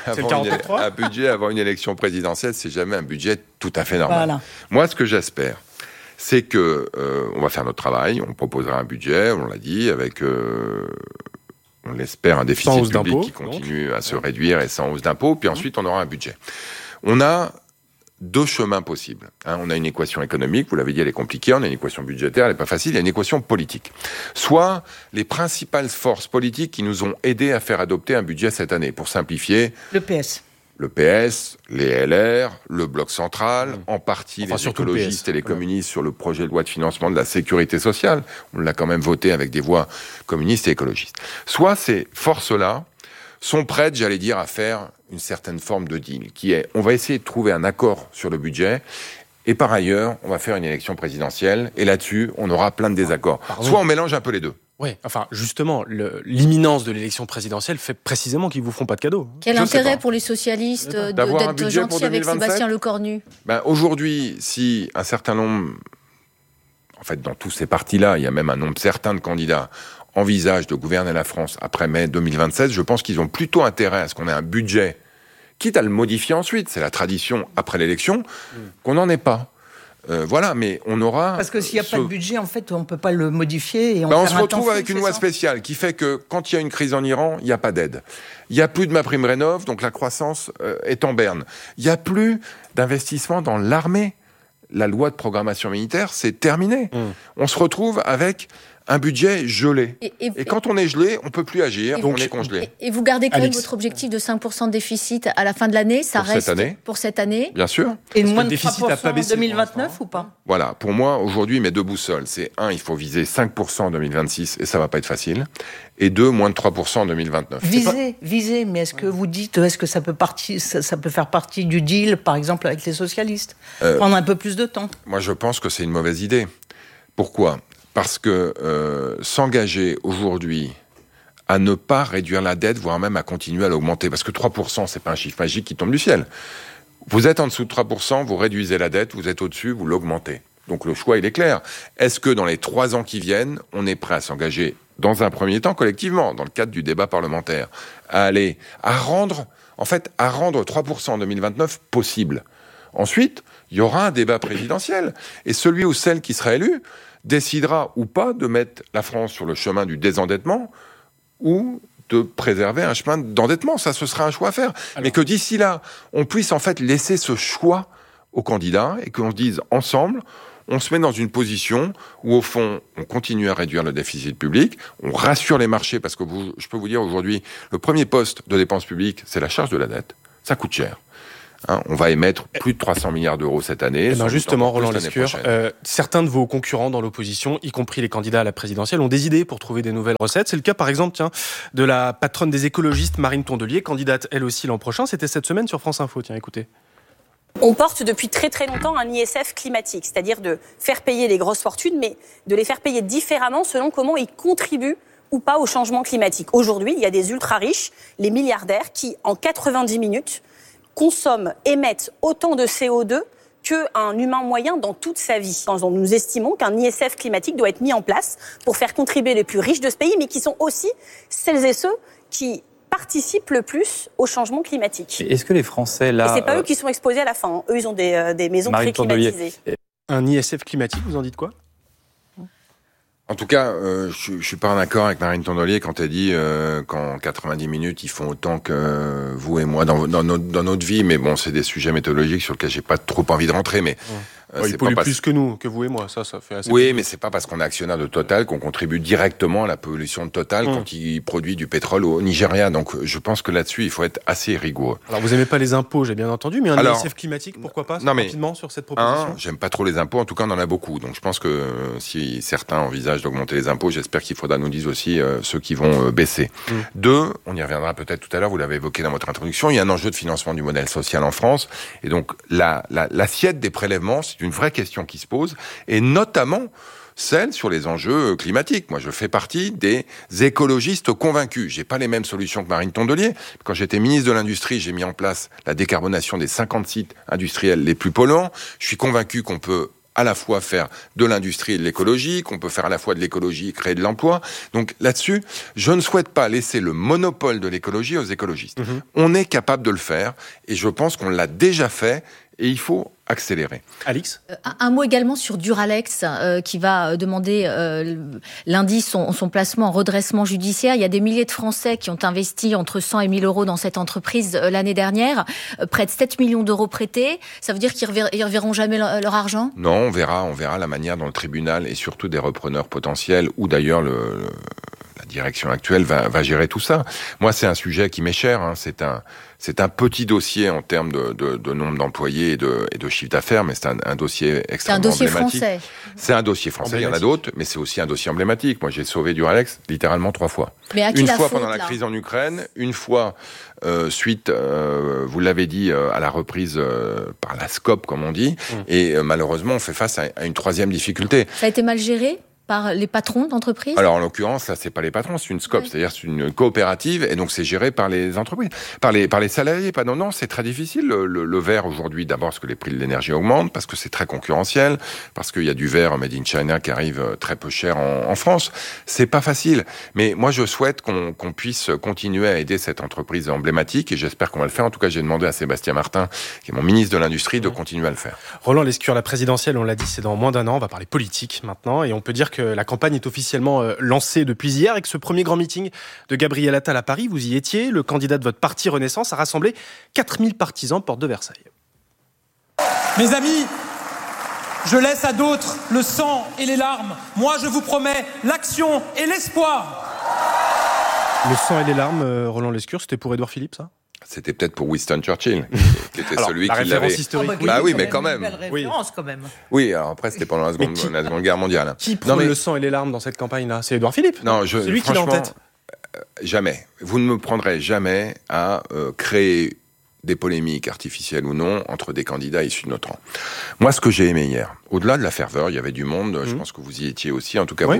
budget avant une élection présidentielle, c'est jamais un budget tout à fait normal. Voilà. Moi, ce que j'espère, c'est que on va faire notre travail, on proposera un budget, on l'a dit, avec, on l'espère, un déficit public qui continue à se réduire et sans hausse d'impôts, puis ensuite on aura un budget. On a 2 chemins possibles. On a une équation économique, vous l'avez dit, elle est compliquée, on a une équation budgétaire, elle n'est pas facile, il y a une équation politique. Soit les principales forces politiques qui nous ont aidés à faire adopter un budget cette année, pour simplifier... Le PS, les LR, le Bloc central, en partie les écologistes et les communistes sur le projet de loi de financement de la sécurité sociale. On l'a quand même voté avec des voix communistes et écologistes. Soit ces forces-là sont prêtes, j'allais dire, à faire une certaine forme de deal, qui est, on va essayer de trouver un accord sur le budget, et par ailleurs, on va faire une élection présidentielle, et là-dessus, on aura plein de désaccords. Soit on mélange un peu les deux. Oui, enfin, justement, l'imminence de l'élection présidentielle fait précisément qu'ils vous feront pas de cadeaux. Quel intérêt pour les socialistes d'être gentils avec Sébastien Lecornu ? Aujourd'hui, si un certain nombre, en fait, dans tous ces partis-là, il y a même un nombre certain de candidats, envisagent de gouverner la France après mai 2027, je pense qu'ils ont plutôt intérêt à ce qu'on ait un budget, quitte à le modifier ensuite, c'est la tradition après l'élection, qu'on n'en ait pas. Voilà, mais on aura... Parce que s'il n'y a pas de budget, en fait, on ne peut pas le modifier. Et on se retrouve avec une loi spéciale qui fait que quand il y a une crise en Iran, il n'y a pas d'aide. Il n'y a plus de MaPrimeRénov', donc la croissance est en berne. Il n'y a plus d'investissement dans l'armée. La loi de programmation militaire, c'est terminé. On se retrouve avec un budget gelé. Et quand on est gelé, on ne peut plus agir, on est congelé. Et vous gardez quand même votre objectif de 5% de déficit à la fin de l'année, ça reste pour cette année. Bien sûr. Et moins de 3% en 2029 ou pas ? Voilà, pour moi, aujourd'hui, mes 2 boussoles, c'est 1, il faut viser 5% en 2026, et ça ne va pas être facile, et 2, moins de 3% en 2029. Viser, mais est-ce que vous dites, est-ce que ça peut faire partie du deal, par exemple, avec les socialistes ? Prendre un peu plus de temps ? Moi, je pense que c'est une mauvaise idée. Pourquoi ? Parce que s'engager aujourd'hui à ne pas réduire la dette, voire même à continuer à l'augmenter, parce que 3%, c'est pas un chiffre magique qui tombe du ciel. Vous êtes en dessous de 3%, vous réduisez la dette, vous êtes au-dessus, vous l'augmentez. Donc le choix, il est clair. Est-ce que dans les 3 ans qui viennent, on est prêt à s'engager dans un premier temps collectivement, dans le cadre du débat parlementaire, à rendre 3% en 2029 possible. Ensuite, il y aura un débat présidentiel. Et celui ou celle qui sera élu décidera ou pas de mettre la France sur le chemin du désendettement ou de préserver un chemin d'endettement. Ça, ce sera un choix à faire. Mais que d'ici là, on puisse en fait laisser ce choix aux candidats et qu'on se dise ensemble, on se met dans une position où, au fond, on continue à réduire le déficit public, on rassure les marchés, parce que je peux vous dire aujourd'hui, le premier poste de dépenses publiques, c'est la charge de la dette. Ça coûte cher. On va émettre plus de 300 milliards d'euros cette année. Justement, Roland Lescure, certains de vos concurrents dans l'opposition, y compris les candidats à la présidentielle, ont des idées pour trouver des nouvelles recettes. C'est le cas, par exemple, de la patronne des écologistes, Marine Tondelier, candidate elle aussi l'an prochain. C'était cette semaine sur France Info. Tiens, écoutez. On porte depuis très très longtemps un ISF climatique, c'est-à-dire de faire payer les grosses fortunes, mais de les faire payer différemment selon comment ils contribuent ou pas au changement climatique. Aujourd'hui, il y a des ultra-riches, les milliardaires, qui, en 90 minutes, émettent autant de CO2 qu'un humain moyen dans toute sa vie. Nous estimons qu'un ISF climatique doit être mis en place pour faire contribuer les plus riches de ce pays, mais qui sont aussi celles et ceux qui participent le plus au changement climatique. Est-ce que les Français, là... Et c'est pas eux qui sont exposés à la fin. Eux, ils ont des maisons pré-climatisées. Un ISF climatique, vous en dites quoi ? En tout cas, je suis pas en accord avec Marine Tondelier quand elle dit qu'en 90 minutes, ils font autant que vous et moi dans notre vie. Mais bon, c'est des sujets méthodologiques sur lesquels j'ai pas trop envie de rentrer. Mais ils polluent plus que nous, que vous et moi. Ça fait assez. Oui, mais c'est pas parce qu'on est actionnaire de Total qu'on contribue directement à la pollution de Total quand il produit du pétrole au Nigeria. Donc, je pense que là-dessus, il faut être assez rigoureux. Alors, vous aimez pas les impôts, j'ai bien entendu, mais ISF climatique, pourquoi pas rapidement sur cette proposition. J'aime pas trop les impôts. En tout cas, on en a beaucoup. Donc, je pense que si certains envisagent d'augmenter les impôts, j'espère qu'il faudra nous dire aussi ceux qui vont baisser. 2, on y reviendra peut-être tout à l'heure, vous l'avez évoqué dans votre introduction, il y a un enjeu de financement du modèle social en France. Et donc, l'assiette des prélèvements, c'est une vraie question qui se pose, et notamment celle sur les enjeux climatiques. Moi, je fais partie des écologistes convaincus. J'ai pas les mêmes solutions que Marine Tondelier. Quand j'étais ministre de l'Industrie, j'ai mis en place la décarbonation des 50 sites industriels les plus polluants. Je suis convaincu qu'on peut à la fois faire de l'industrie et de l'écologie, qu'on peut faire à la fois de l'écologie et créer de l'emploi. Donc là-dessus, je ne souhaite pas laisser le monopole de l'écologie aux écologistes. On est capable de le faire, et je pense qu'on l'a déjà fait, et il faut accélérer. Alix ? Un mot également sur Duralex qui va demander lundi son placement en redressement judiciaire. Il y a des milliers de Français qui ont investi entre 100 et 1000 euros dans cette entreprise l'année dernière. Près de 7 millions d'euros prêtés. Ça veut dire qu'ils reverront jamais leur argent ? Non, on verra la manière dont le tribunal et surtout des repreneurs potentiels, ou d'ailleurs la direction actuelle va gérer tout ça. Moi, c'est un sujet qui m'est cher. C'est un petit dossier en termes de nombre d'employés et de chiffre d'affaires, mais c'est un dossier extrêmement emblématique. Français. C'est un dossier français, il y en a d'autres, mais c'est aussi un dossier emblématique. Moi, j'ai sauvé Duralex littéralement 3 fois. Mais une fois pendant la crise en Ukraine, une fois suite, vous l'avez dit, à la reprise par la SCOP, comme on dit, et malheureusement, on fait face à une troisième difficulté. Ça a été mal géré par les patrons d'entreprise ? Alors, en l'occurrence, là, c'est pas les patrons, c'est une SCOP, c'est-à-dire c'est une coopérative, et donc c'est géré par les entreprises, par les salariés. Non, c'est très difficile, le verre aujourd'hui, d'abord parce que les prix de l'énergie augmentent, parce que c'est très concurrentiel, parce qu'il y a du verre made in China qui arrive très peu cher en France. C'est pas facile. Mais moi, je souhaite qu'on puisse continuer à aider cette entreprise emblématique, et j'espère qu'on va le faire. En tout cas, j'ai demandé à Sébastien Martin, qui est mon ministre de l'Industrie, de continuer à le faire. Roland Lescure, la présidentielle, on l'a dit, c'est dans moins d'1 an. On va parler politique maintenant, et on peut dire que la campagne est officiellement lancée depuis hier, avec ce premier grand meeting de Gabriel Attal à Paris. Vous y étiez. Le candidat de votre parti Renaissance a rassemblé 4000 partisans porte de Versailles. Mes amis, je laisse à d'autres le sang et les larmes. Moi, je vous promets l'action et l'espoir. Le sang et les larmes, Roland Lescure, c'était pour Édouard Philippe, ça ? C'était peut-être pour Winston Churchill, qui était celui qui l'avait... historique. Oui, mais quand même. Référence, quand même. Oui, alors après, c'était pendant la Seconde Guerre mondiale. Qui prône le sang et les larmes dans cette campagne-là ? C'est Édouard Philippe. Non, c'est lui qui l'a en tête. Jamais. Vous ne me prendrez jamais à créer des polémiques artificielles ou non entre des candidats issus de notre rang. Moi, ce que j'ai aimé hier, au-delà de la ferveur, il y avait du monde, je pense que vous y étiez aussi, en tout cas,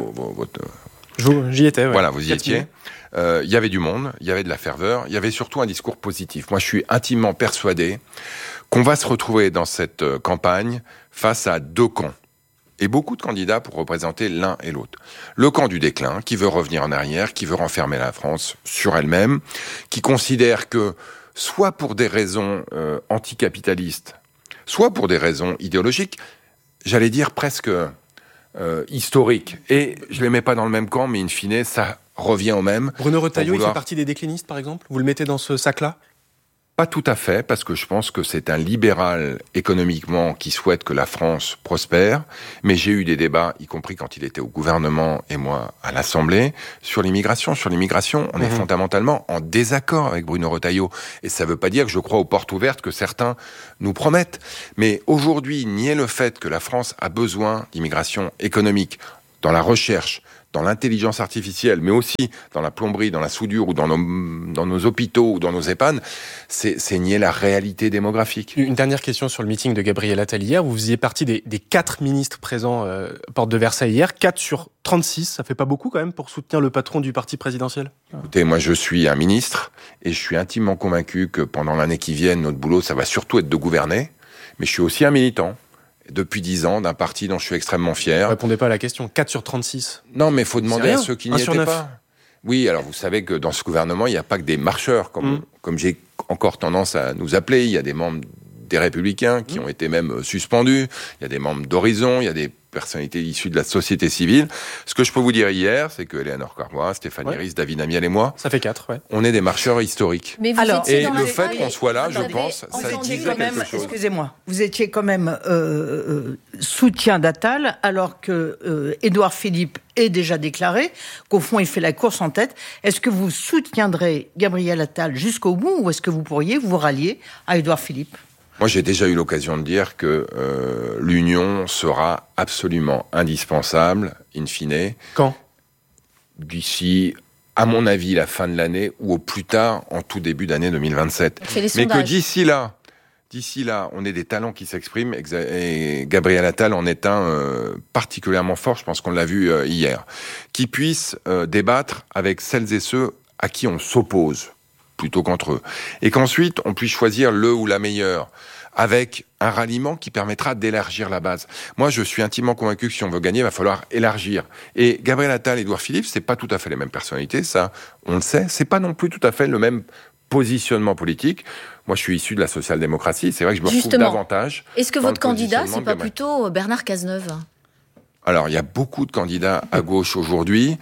j'y étais, ouais. Voilà, vous y étiez. Il y avait du monde, il y avait de la ferveur, il y avait surtout un discours positif. Moi, je suis intimement persuadé qu'on va se retrouver dans cette campagne face à 2 camps et beaucoup de candidats pour représenter l'un et l'autre. Le camp du déclin, qui veut revenir en arrière, qui veut renfermer la France sur elle-même, qui considère que, soit pour des raisons anticapitalistes, soit pour des raisons idéologiques, j'allais dire presque historiques. Et je les mets pas dans le même camp, mais in fine, ça revient au même. Bruno Retailleau, il fait partie des déclinistes, par exemple ? Vous le mettez dans ce sac-là ? Pas tout à fait, parce que je pense que c'est un libéral économiquement qui souhaite que la France prospère, mais j'ai eu des débats, y compris quand il était au gouvernement et moi à l'Assemblée, sur l'immigration. Sur l'immigration, on est fondamentalement en désaccord avec Bruno Retailleau. Et ça veut pas dire que je crois aux portes ouvertes que certains nous promettent. Mais aujourd'hui, nier le fait que la France a besoin d'immigration économique dans la recherche, dans l'intelligence artificielle, mais aussi dans la plomberie, dans la soudure, ou dans nos hôpitaux, ou dans nos EHPAD, c'est nier la réalité démographique. Une dernière question sur le meeting de Gabriel Attal hier. Vous faisiez partie des 4 ministres présents porte de Versailles hier. 4 sur 36, ça fait pas beaucoup quand même pour soutenir le patron du parti présidentiel ? Écoutez, moi je suis un ministre, et je suis intimement convaincu que pendant l'année qui vient, notre boulot, ça va surtout être de gouverner, mais je suis aussi un militant. Depuis 10 ans, d'un parti dont je suis extrêmement fier. Vous répondez pas à la question. 4 sur 36. Non, mais il faut demander à ceux qui n'y étaient 9. pas. Oui, alors vous savez que dans ce gouvernement, il n'y a pas que des marcheurs, comme j'ai encore tendance à nous appeler. Il y a des membres des Républicains qui ont été même suspendus. Il y a des membres d'Horizon, il y a des personnalités issues de la société civile. Ce que je peux vous dire hier, c'est que Eleanor Carmois, Stéphanie Ries, David Amiel et moi, ça fait 4, on est des marcheurs historiques. Mais et le fait qu'on soit là, je pense, ça disait quelque chose. Excusez-moi, vous étiez quand même soutien d'Attal, alors que Édouard Philippe est déjà déclaré, qu'au fond il fait la course en tête. Est-ce que vous soutiendrez Gabriel Attal jusqu'au bout, ou est-ce que vous pourriez vous rallier à Édouard Philippe ? Moi, j'ai déjà eu l'occasion de dire que l'union sera absolument indispensable, in fine. Quand ? D'ici, à mon avis, la fin de l'année, ou au plus tard, en tout début d'année 2027. Mais que d'ici là, on ait des talents qui s'expriment, et Gabriel Attal en est un particulièrement fort, je pense qu'on l'a vu hier, qui puisse débattre avec celles et ceux à qui on s'oppose, plutôt qu'entre eux. Et qu'ensuite, on puisse choisir le ou la meilleure, avec un ralliement qui permettra d'élargir la base. Moi, je suis intimement convaincu que si on veut gagner, il va falloir élargir. Et Gabriel Attal et Édouard Philippe, c'est pas tout à fait les mêmes personnalités, ça, on le sait. C'est pas non plus tout à fait le même positionnement politique. Moi, je suis issu de la social-démocratie. C'est vrai que je me retrouve davantage. Est-ce que votre candidat, c'est pas plutôt Bernard Cazeneuve ? Alors, il y a beaucoup de candidats à gauche aujourd'hui.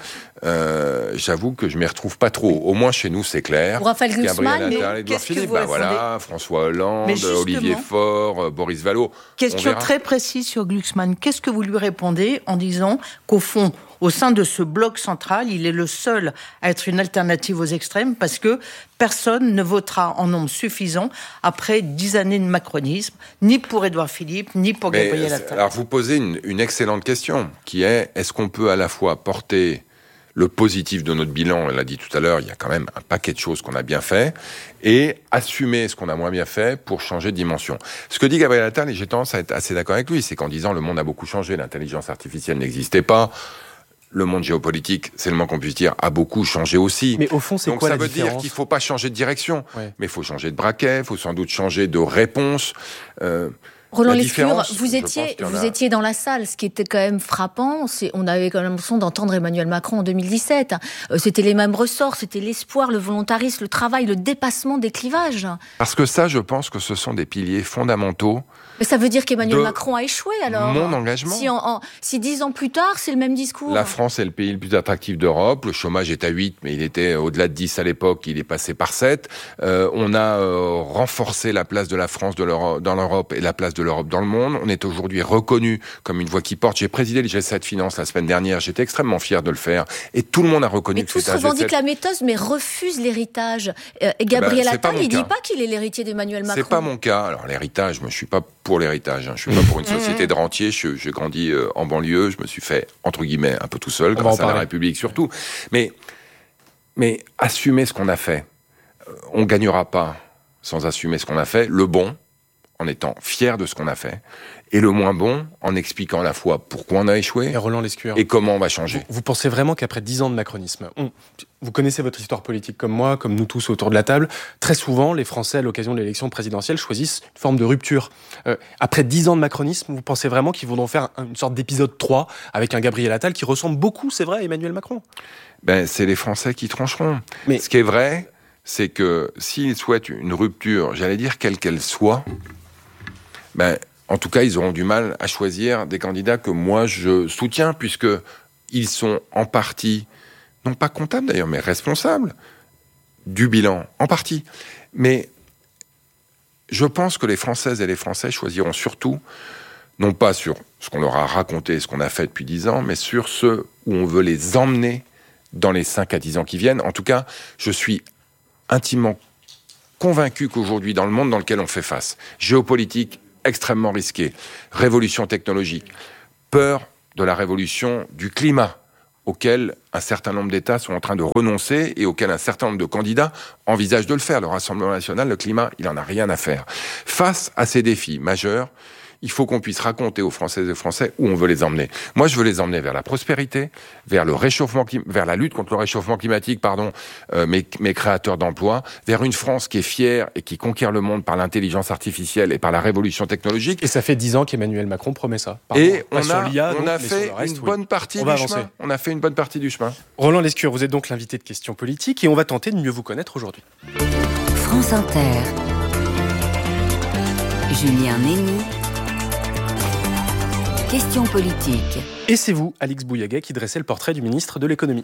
J'avoue que je m'y retrouve pas trop. Au moins, chez nous, c'est clair. Pour Raphaël Glucksmann, Gabriel Attal, Édouard Philippe, François Hollande, Olivier Faure, Boris Vallaud. Question très précise sur Glucksmann. Qu'est-ce que vous lui répondez en disant qu'au fond, au sein de ce bloc central, il est le seul à être une alternative aux extrêmes, parce que personne ne votera en nombre suffisant après 10 années de macronisme, ni pour Édouard Philippe, ni pour Gabriel Attal. Alors, vous posez une excellente question, qui est, est-ce qu'on peut à la fois porter le positif de notre bilan, elle l'a dit tout à l'heure, il y a quand même un paquet de choses qu'on a bien fait, et assumer ce qu'on a moins bien fait pour changer de dimension. Ce que dit Gabriel Attal, et j'ai tendance à être assez d'accord avec lui, c'est qu'en disant le monde a beaucoup changé, l'intelligence artificielle n'existait pas, le monde géopolitique, c'est le moins qu'on puisse dire, a beaucoup changé aussi. Mais au fond, c'est quoi la différence ? Donc ça veut dire qu'il ne faut pas changer de direction, mais il faut changer de braquet, il faut sans doute changer de réponse. Roland Lescure, vous étiez dans la salle. Ce qui était quand même frappant, on avait quand même l'impression d'entendre Emmanuel Macron en 2017. C'était les mêmes ressorts, c'était l'espoir, le volontarisme, le travail, le dépassement des clivages. Parce que ça, je pense que ce sont des piliers fondamentaux. Mais ça veut dire qu'Emmanuel Macron a échoué, alors ? Mon engagement. Si 10 ans plus tard, c'est le même discours. La France est le pays le plus attractif d'Europe. Le chômage est à 8, mais il était au-delà de 10 à l'époque. Il est passé par 7. On a renforcé la place de la France dans l'Europe et la place de l'Europe dans le monde. On est aujourd'hui reconnu comme une voix qui porte. J'ai présidé le G7 Finance la semaine dernière. J'étais extrêmement fier de le faire. Et tout le monde a reconnu que c'était un G7. Mais tous revendiquent la méthode, mais refusent l'héritage. Gabriel Attal, il ne dit pas qu'il est l'héritier d'Emmanuel Macron. C'est pas mon cas. Alors l'héritage, moi je suis pas pour l'héritage. Je suis pas pour une société de rentiers. J'ai grandi en banlieue. Je me suis fait, entre guillemets, un peu tout seul, grâce à la République surtout. Mais assumer ce qu'on a fait. On gagnera pas sans assumer ce qu'on a fait. Le bon, en étant fiers de ce qu'on a fait, et le moins bon en expliquant à la fois pourquoi on a échoué et Roland Lescure, et comment on va changer. Vous pensez vraiment qu'après 10 ans de macronisme, vous connaissez votre histoire politique comme moi, comme nous tous autour de la table, très souvent les Français à l'occasion de l'élection présidentielle choisissent une forme de rupture. Après 10 ans de macronisme, vous pensez vraiment qu'ils voudront faire une sorte d'épisode 3 avec un Gabriel Attal qui ressemble beaucoup, c'est vrai, à Emmanuel Macron? C'est les Français qui trancheront. Mais ce qui est vrai, c'est que s'ils souhaitent une rupture, j'allais dire quelle qu'elle soit, en tout cas, ils auront du mal à choisir des candidats que moi je soutiens, puisque ils sont en partie, non pas comptables d'ailleurs, mais responsables du bilan, en partie. Mais je pense que les Françaises et les Français choisiront surtout, non pas sur ce qu'on leur a raconté, ce qu'on a fait depuis 10 ans, mais sur ce où on veut les emmener dans les 5 à 10 ans qui viennent. En tout cas, je suis intimement convaincu qu'aujourd'hui, dans le monde dans lequel on fait face, géopolitique extrêmement risqué, révolution technologique, peur de la révolution du climat, auquel un certain nombre d'États sont en train de renoncer et auquel un certain nombre de candidats envisagent de le faire. Le Rassemblement national, le climat, il en a rien à faire. Face à ces défis majeurs, il faut qu'on puisse raconter aux Françaises et aux Français où on veut les emmener. Moi, je veux les emmener vers la prospérité, vers le réchauffement, vers la lutte contre le réchauffement climatique, mes créateurs d'emplois, vers une France qui est fière et qui conquiert le monde par l'intelligence artificielle et par la révolution technologique. Et ça fait 10 ans qu'Emmanuel Macron promet ça. Et on a fait une bonne partie du chemin. On a fait une bonne partie du chemin. Roland Lescure, vous êtes donc l'invité de Questions Politiques et on va tenter de mieux vous connaître aujourd'hui. France Inter. Julien Nény. Questions politiques. Et c'est vous, Alix Bouillaguet, qui dressez le portrait du ministre de l'économie.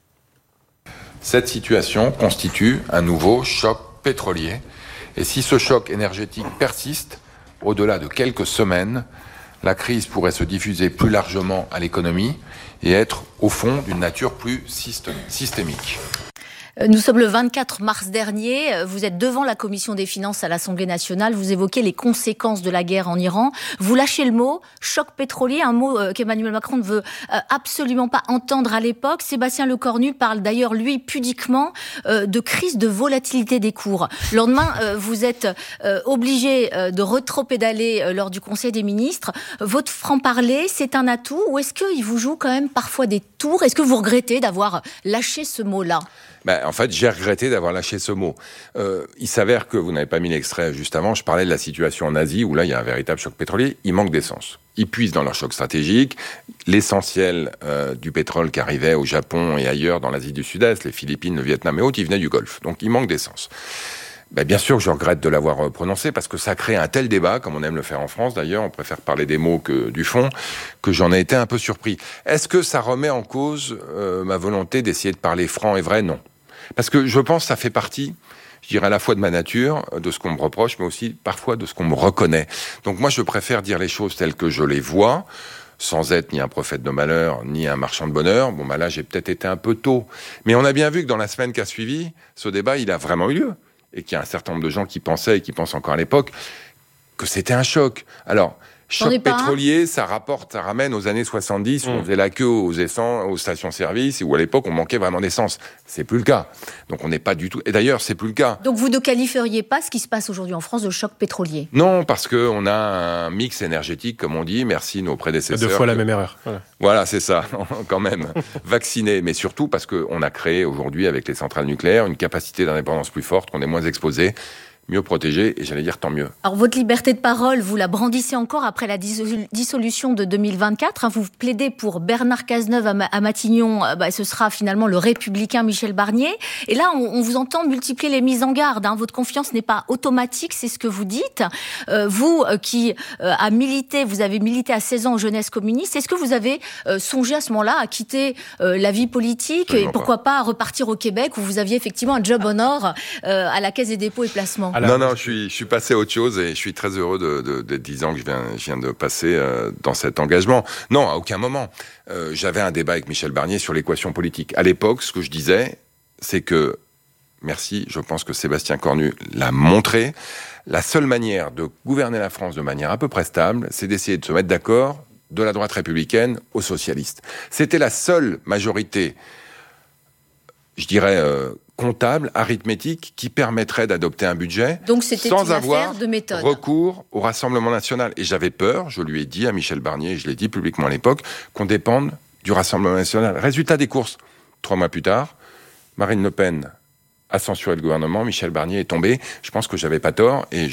Cette situation constitue un nouveau choc pétrolier. Et si ce choc énergétique persiste, au-delà de quelques semaines, la crise pourrait se diffuser plus largement à l'économie et être, au fond, d'une nature plus systémique. Nous sommes le 24 mars dernier. Vous êtes devant la commission des finances à l'Assemblée nationale. Vous évoquez les conséquences de la guerre en Iran. Vous lâchez le mot choc pétrolier, un mot qu'Emmanuel Macron ne veut absolument pas entendre à l'époque. Sébastien Lecornu parle d'ailleurs, lui, pudiquement de crise de volatilité des cours. Le lendemain, vous êtes obligé de rétropédaler lors du Conseil des ministres. Votre franc-parler, c'est un atout ou est-ce qu'il vous joue quand même parfois des tours? Est-ce que vous regrettez d'avoir lâché ce mot-là? En fait, j'ai regretté d'avoir lâché ce mot. Il s'avère que vous n'avez pas mis l'extrait juste avant. Je parlais de la situation en Asie où là, il y a un véritable choc pétrolier. Il manque d'essence. Ils puisent dans leur choc stratégique. L'essentiel du pétrole qui arrivait au Japon et ailleurs dans l'Asie du Sud-Est, les Philippines, le Vietnam et autres, il venait du Golfe. Donc, il manque d'essence. Bien sûr que je regrette de l'avoir prononcé parce que ça crée un tel débat, comme on aime le faire en France d'ailleurs, on préfère parler des mots que du fond, que j'en ai été un peu surpris. Est-ce que ça remet en cause ma volonté d'essayer de parler franc et vrai? Non. Parce que je pense que ça fait partie, je dirais à la fois de ma nature, de ce qu'on me reproche, mais aussi parfois de ce qu'on me reconnaît. Donc moi, je préfère dire les choses telles que je les vois, sans être ni un prophète de malheur, ni un marchand de bonheur. Là, j'ai peut-être été un peu tôt. Mais on a bien vu que dans la semaine qui a suivi, ce débat, il a vraiment eu lieu. Et qu'il y a un certain nombre de gens qui pensaient, et qui pensent encore à l'époque, que c'était un choc. Alors, choc pétrolier, ça ramène aux années 70 où on faisait la queue aux stations-service et où à l'époque on manquait vraiment d'essence. C'est plus le cas. Donc on n'est pas du tout. Et d'ailleurs, c'est plus le cas. Donc vous ne qualifieriez pas ce qui se passe aujourd'hui en France de choc pétrolier? Non, parce que on a un mix énergétique, comme on dit. Merci nos prédécesseurs. 2 fois la même erreur. Voilà, c'est ça, quand même. Vaccinés, mais surtout parce qu'on a créé aujourd'hui avec les centrales nucléaires une capacité d'indépendance plus forte, qu'on est moins exposé, mieux protégé, et j'allais dire tant mieux. Alors votre liberté de parole, vous la brandissez encore après la dissolution de 2024. Vous plaidez pour Bernard Cazeneuve à Matignon. Ce sera finalement le républicain Michel Barnier. Et là, on vous entend multiplier les mises en garde. Votre confiance n'est pas automatique, c'est ce que vous dites. Vous qui vous avez milité à 16 ans aux Jeunesses communistes, est-ce que vous avez songé à ce moment-là à quitter la vie politique et pourquoi pas repartir au Québec où vous aviez effectivement un job en or à la Caisse des dépôts et placements? Non, je suis passé à autre chose et je suis très heureux des 10 ans que je viens de passer dans cet engagement. Non, à aucun moment. J'avais un débat avec Michel Barnier sur l'équation politique. À l'époque, ce que je disais, c'est que, je pense que Sébastien Cornu l'a montré, la seule manière de gouverner la France de manière à peu près stable, c'est d'essayer de se mettre d'accord de la droite républicaine aux socialistes. C'était la seule majorité, je dirais, comptable, arithmétique, qui permettrait d'adopter un budget donc c'était sans une avoir affaire de méthode. Recours au Rassemblement national. Et j'avais peur, je lui ai dit à Michel Barnier, et je l'ai dit publiquement à l'époque, qu'on dépende du Rassemblement national. Résultat des courses, 3 mois plus tard, Marine Le Pen a censuré le gouvernement, Michel Barnier est tombé. Je pense que j'avais pas tort, et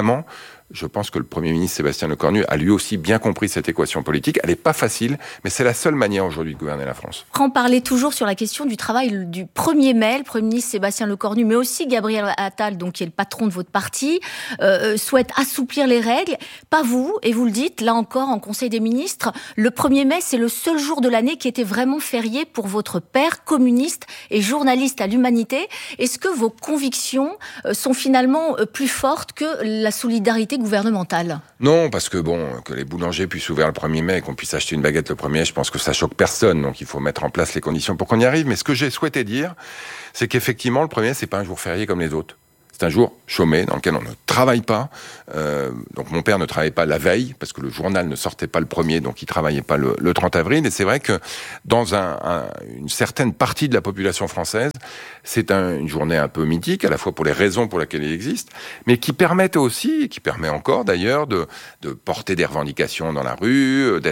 je pense que le Premier ministre Sébastien Lecornu a lui aussi bien compris cette équation politique. Elle n'est pas facile, mais c'est la seule manière aujourd'hui de gouverner la France. On parlait toujours sur la question du travail du 1er mai. Le Premier ministre Sébastien Lecornu, mais aussi Gabriel Attal, donc qui est le patron de votre parti, souhaite assouplir les règles. Pas vous, et vous le dites, là encore, en Conseil des ministres, le 1er mai, c'est le seul jour de l'année qui était vraiment férié pour votre père, communiste et journaliste à l'Humanité. Est-ce que vos convictions sont finalement plus fortes que la solidarité gouvernementale? Non, parce que que les boulangers puissent ouvrir le 1er mai et qu'on puisse acheter une baguette le 1er mai, je pense que ça choque personne. Donc il faut mettre en place les conditions pour qu'on y arrive. Mais ce que j'ai souhaité dire, c'est qu'effectivement, le 1er mai, c'est pas un jour férié comme les autres. C'est un jour chômé dans lequel on ne travaille pas. Donc mon père ne travaillait pas la veille parce que le journal ne sortait pas le 1er, donc il travaillait pas le 30 avril. Et c'est vrai que dans une certaine partie de la population française, c'est une journée un peu mythique, à la fois pour les raisons pour lesquelles il existe, mais qui permet aussi, et qui permet encore d'ailleurs, de porter des revendications dans la rue,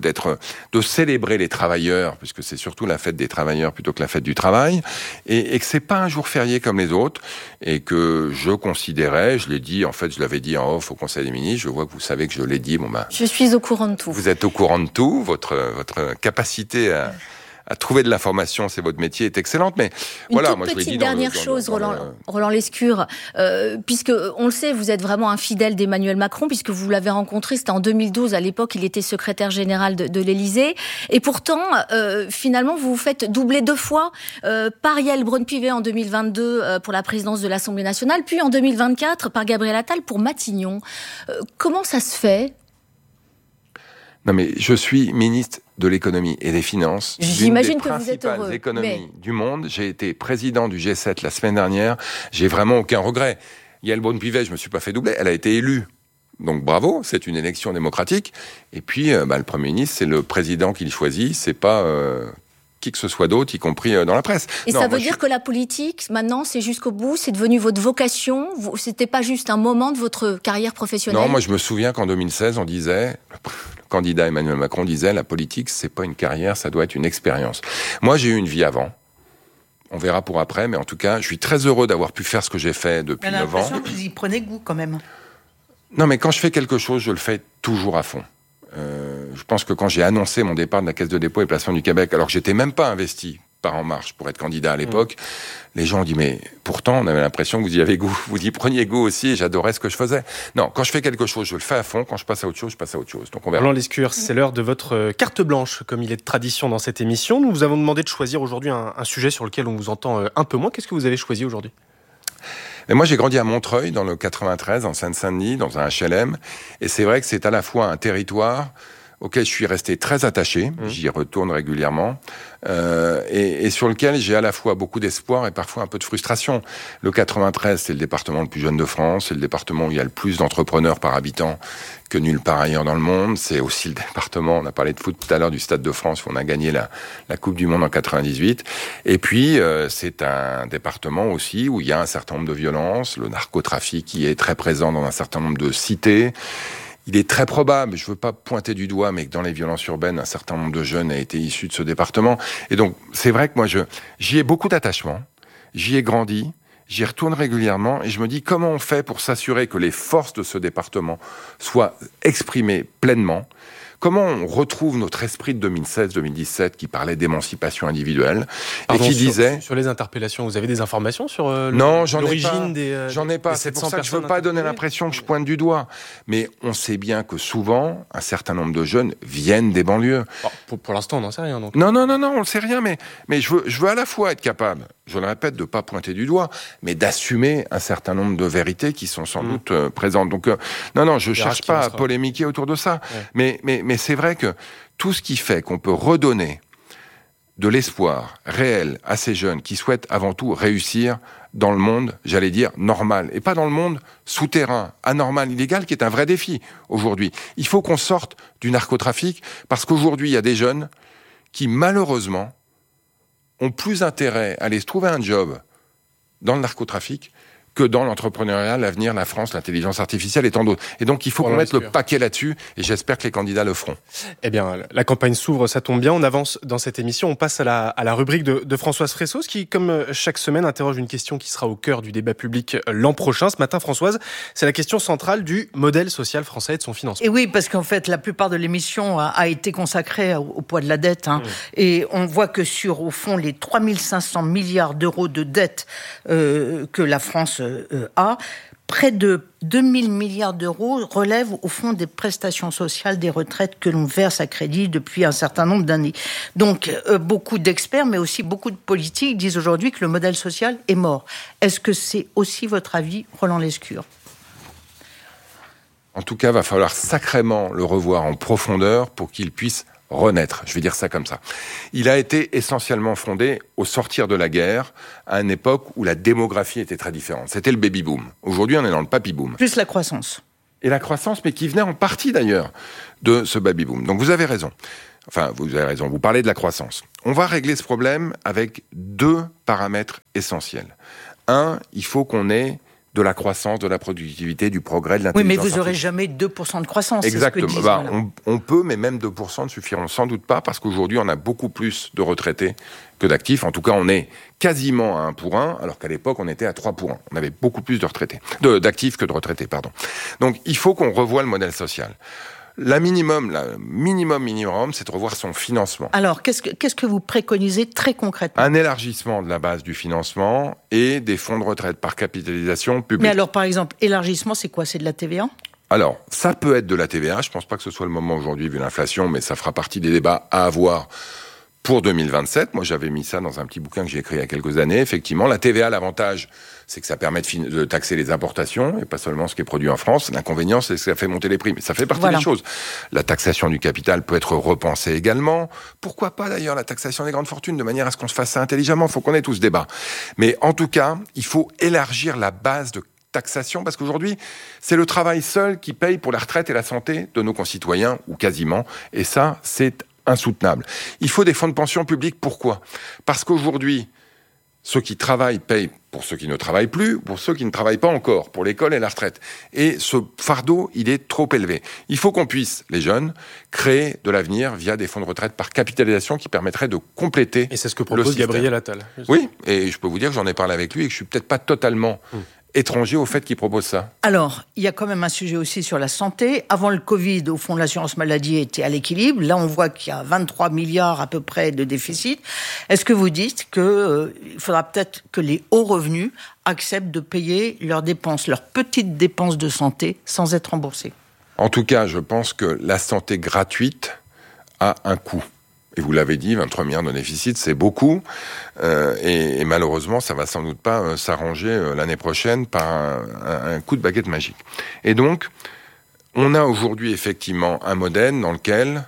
de célébrer les travailleurs, puisque c'est surtout la fête des travailleurs plutôt que la fête du travail, et que c'est pas un jour férié comme les autres, et que je considérais, je l'ai dit, en fait, je l'avais dit en off au Conseil des ministres, je vois que vous savez que je l'ai dit, je suis au courant de tout. Vous êtes au courant de tout, votre capacité à trouver de l'information, c'est votre métier, est excellente. Mais voilà, moi je l'ai dit. Une dernière chose, Roland Lescure, puisque on le sait, vous êtes vraiment un fidèle d'Emmanuel Macron, puisque vous l'avez rencontré, c'était en 2012. À l'époque, il était secrétaire général de l'Élysée, et pourtant, finalement, vous vous faites doubler 2 fois par Yaël Braun-Pivet en 2022 pour la présidence de l'Assemblée nationale, puis en 2024 par Gabriel Attal pour Matignon. Comment ça se fait? Non, mais je suis ministre de l'économie et des finances. J'imagine que vous êtes heureux. Principales économies du monde. J'ai été président du G7 la semaine dernière. J'ai vraiment aucun regret. Yaël Braun-Pivet, je me suis pas fait doubler. Elle a été élue. Donc bravo, c'est une élection démocratique. Et puis, le Premier ministre, c'est le président qui le choisit. C'est pas qui que ce soit d'autre, y compris dans la presse. Et ça veut dire que la politique, maintenant, c'est jusqu'au bout, c'est devenu votre vocation. C'était pas juste un moment de votre carrière professionnelle. Non, moi je me souviens qu'en 2016, on disait, le candidat Emmanuel Macron disait, la politique, c'est pas une carrière, ça doit être une expérience. Moi, j'ai eu une vie avant. On verra pour après, mais en tout cas, je suis très heureux d'avoir pu faire ce que j'ai fait depuis 9 ans. J'ai l'impression que vous y prenez goût quand même. Non, mais quand je fais quelque chose, je le fais toujours à fond. Je pense que quand j'ai annoncé mon départ de la Caisse de dépôt et placement du Québec, alors que j'étais même pas investi par En Marche pour être candidat à l'époque, les gens ont dit, mais pourtant, on avait l'impression que vous y avez goût, vous y preniez goût aussi, et j'adorais ce que je faisais. Non, quand je fais quelque chose, je le fais à fond. Quand je passe à autre chose, je passe à autre chose. Donc on verra. Roland Lescure, c'est l'heure de votre carte blanche, comme il est de tradition dans cette émission. Nous vous avons demandé de choisir aujourd'hui un sujet sur lequel on vous entend un peu moins. Qu'est-ce que vous avez choisi aujourd'hui ? Et moi, j'ai grandi à Montreuil, dans le 93, en Seine-Saint-Denis, dans un HLM. Et c'est vrai que c'est à la fois un territoire auquel je suis resté très attaché, j'y retourne régulièrement, et sur lequel j'ai à la fois beaucoup d'espoir et parfois un peu de frustration. Le 93, c'est le département le plus jeune de France, c'est le département où il y a le plus d'entrepreneurs par habitant que nulle part ailleurs dans le monde. C'est aussi le département, on a parlé de foot tout à l'heure, du Stade de France, où on a gagné la Coupe du Monde en 98. Et puis, c'est un département aussi où il y a un certain nombre de violences, le narcotrafic qui est très présent dans un certain nombre de cités. Il est très probable, je veux pas pointer du doigt, mais que dans les violences urbaines, un certain nombre de jeunes a été issus de ce département. Et donc, c'est vrai que moi, j'y ai beaucoup d'attachement, j'y ai grandi, j'y retourne régulièrement, et je me dis comment on fait pour s'assurer que les forces de ce département soient exprimées pleinement. Comment on retrouve notre esprit de 2016-2017 qui parlait d'émancipation individuelle et qui disait... Sur les interpellations, vous avez des informations sur l'origine des j'en ai pas. C'est pour ça que je veux pas donner l'impression que je pointe du doigt. Mais on sait bien que souvent, un certain nombre de jeunes viennent des banlieues. Pour l'instant, on n'en sait rien. Donc. Non, on ne sait rien. Mais je veux à la fois être capable, je le répète, de pas pointer du doigt, mais d'assumer un certain nombre de vérités qui sont sans doute présentes. Donc, je cherche pas à polémiquer autour de ça. Ouais. Mais c'est vrai que tout ce qui fait qu'on peut redonner de l'espoir réel à ces jeunes qui souhaitent avant tout réussir dans le monde, j'allais dire, normal, et pas dans le monde souterrain, anormal, illégal, qui est un vrai défi aujourd'hui. Il faut qu'on sorte du narcotrafic, parce qu'aujourd'hui, il y a des jeunes qui, malheureusement, ont plus intérêt à aller se trouver un job dans le narcotrafic que dans l'entrepreneuriat, l'avenir, la France, l'intelligence artificielle et tant d'autres. Et donc, il faut qu'on mette le paquet là-dessus, et j'espère que les candidats le feront. Eh bien, la campagne s'ouvre, ça tombe bien. On avance dans cette émission. On passe à la rubrique de Françoise Fressos, qui, comme chaque semaine, interroge une question qui sera au cœur du débat public l'an prochain. Ce matin, Françoise, c'est la question centrale du modèle social français et de son financement. Et oui, parce qu'en fait, la plupart de l'émission a été consacrée au poids de la dette. Et on voit que sur, au fond, les 3 500 milliards d'euros de dette que la France a, près de 2 000 milliards d'euros relèvent au fond des prestations sociales des retraites que l'on verse à crédit depuis un certain nombre d'années. Donc, beaucoup d'experts, mais aussi beaucoup de politiques disent aujourd'hui que le modèle social est mort. Est-ce que c'est aussi votre avis, Roland Lescure ? En tout cas, il va falloir sacrément le revoir en profondeur pour qu'il puisse renaître, je vais dire ça comme ça. Il a été essentiellement fondé au sortir de la guerre, à une époque où la démographie était très différente. C'était le baby-boom. Aujourd'hui, on est dans le papy-boom. Plus la croissance. Et la croissance, mais qui venait en partie d'ailleurs de ce baby-boom. Donc vous avez raison. Enfin, vous avez raison, vous parlez de la croissance. On va régler ce problème avec 2 paramètres essentiels. 1, il faut qu'on ait de la croissance, de la productivité, du progrès, de l'intelligence. Oui, mais vous n'aurez jamais 2% de croissance. Exactement. C'est ce que disent, voilà. On peut, mais même 2% ne suffiront sans doute pas, parce qu'aujourd'hui, on a beaucoup plus de retraités que d'actifs. En tout cas, on est quasiment à 1 pour 1, alors qu'à l'époque, on était à 3 pour 1. On avait beaucoup plus d'actifs que de retraités, pardon. Donc, il faut qu'on revoie le modèle social. La minimum, c'est de revoir son financement. Alors, qu'est-ce que vous préconisez très concrètement ? Un élargissement de la base du financement et des fonds de retraite par capitalisation publique. Mais alors, par exemple, élargissement, c'est quoi ? C'est de la TVA ? Alors, ça peut être de la TVA. Je pense pas que ce soit le moment aujourd'hui vu l'inflation, mais ça fera partie des débats à avoir pour 2027. Moi, j'avais mis ça dans un petit bouquin que j'ai écrit il y a quelques années. Effectivement, la TVA, l'avantage, c'est que ça permet de taxer les importations et pas seulement ce qui est produit en France. L'inconvénient, c'est que ça fait monter les prix. Mais ça fait partie des choses. La taxation du capital peut être repensée également. Pourquoi pas d'ailleurs la taxation des grandes fortunes, de manière à ce qu'on se fasse ça intelligemment. Il faut qu'on ait tout ce débat. Mais en tout cas, il faut élargir la base de taxation, parce qu'aujourd'hui, c'est le travail seul qui paye pour la retraite et la santé de nos concitoyens, ou quasiment. Et ça, c'est insoutenable. Il faut des fonds de pension publics. Pourquoi ? Parce qu'aujourd'hui, ceux qui travaillent payent pour ceux qui ne travaillent plus, pour ceux qui ne travaillent pas encore, pour l'école et la retraite. Et ce fardeau, il est trop élevé. Il faut qu'on puisse, les jeunes, créer de l'avenir via des fonds de retraite par capitalisation qui permettraient de compléter. Et c'est ce que propose Gabriel Attal. Oui, et je peux vous dire que j'en ai parlé avec lui et que je suis peut-être pas totalement étranger au fait qu'il propose ça. Alors, il y a quand même un sujet aussi sur la santé. Avant le Covid, au fond, l'assurance maladie était à l'équilibre. Là, on voit qu'il y a 23 milliards à peu près de déficit. Est-ce que vous dites qu'il faudra peut-être que les hauts revenus acceptent de payer leurs dépenses, leurs petites dépenses de santé, sans être remboursés ? En tout cas, je pense que la santé gratuite a un coût. Et vous l'avez dit, 23 milliards de déficit, c'est beaucoup. Et malheureusement, ça va sans doute pas s'arranger l'année prochaine par un coup de baguette magique. Et donc, on a aujourd'hui effectivement un modèle dans lequel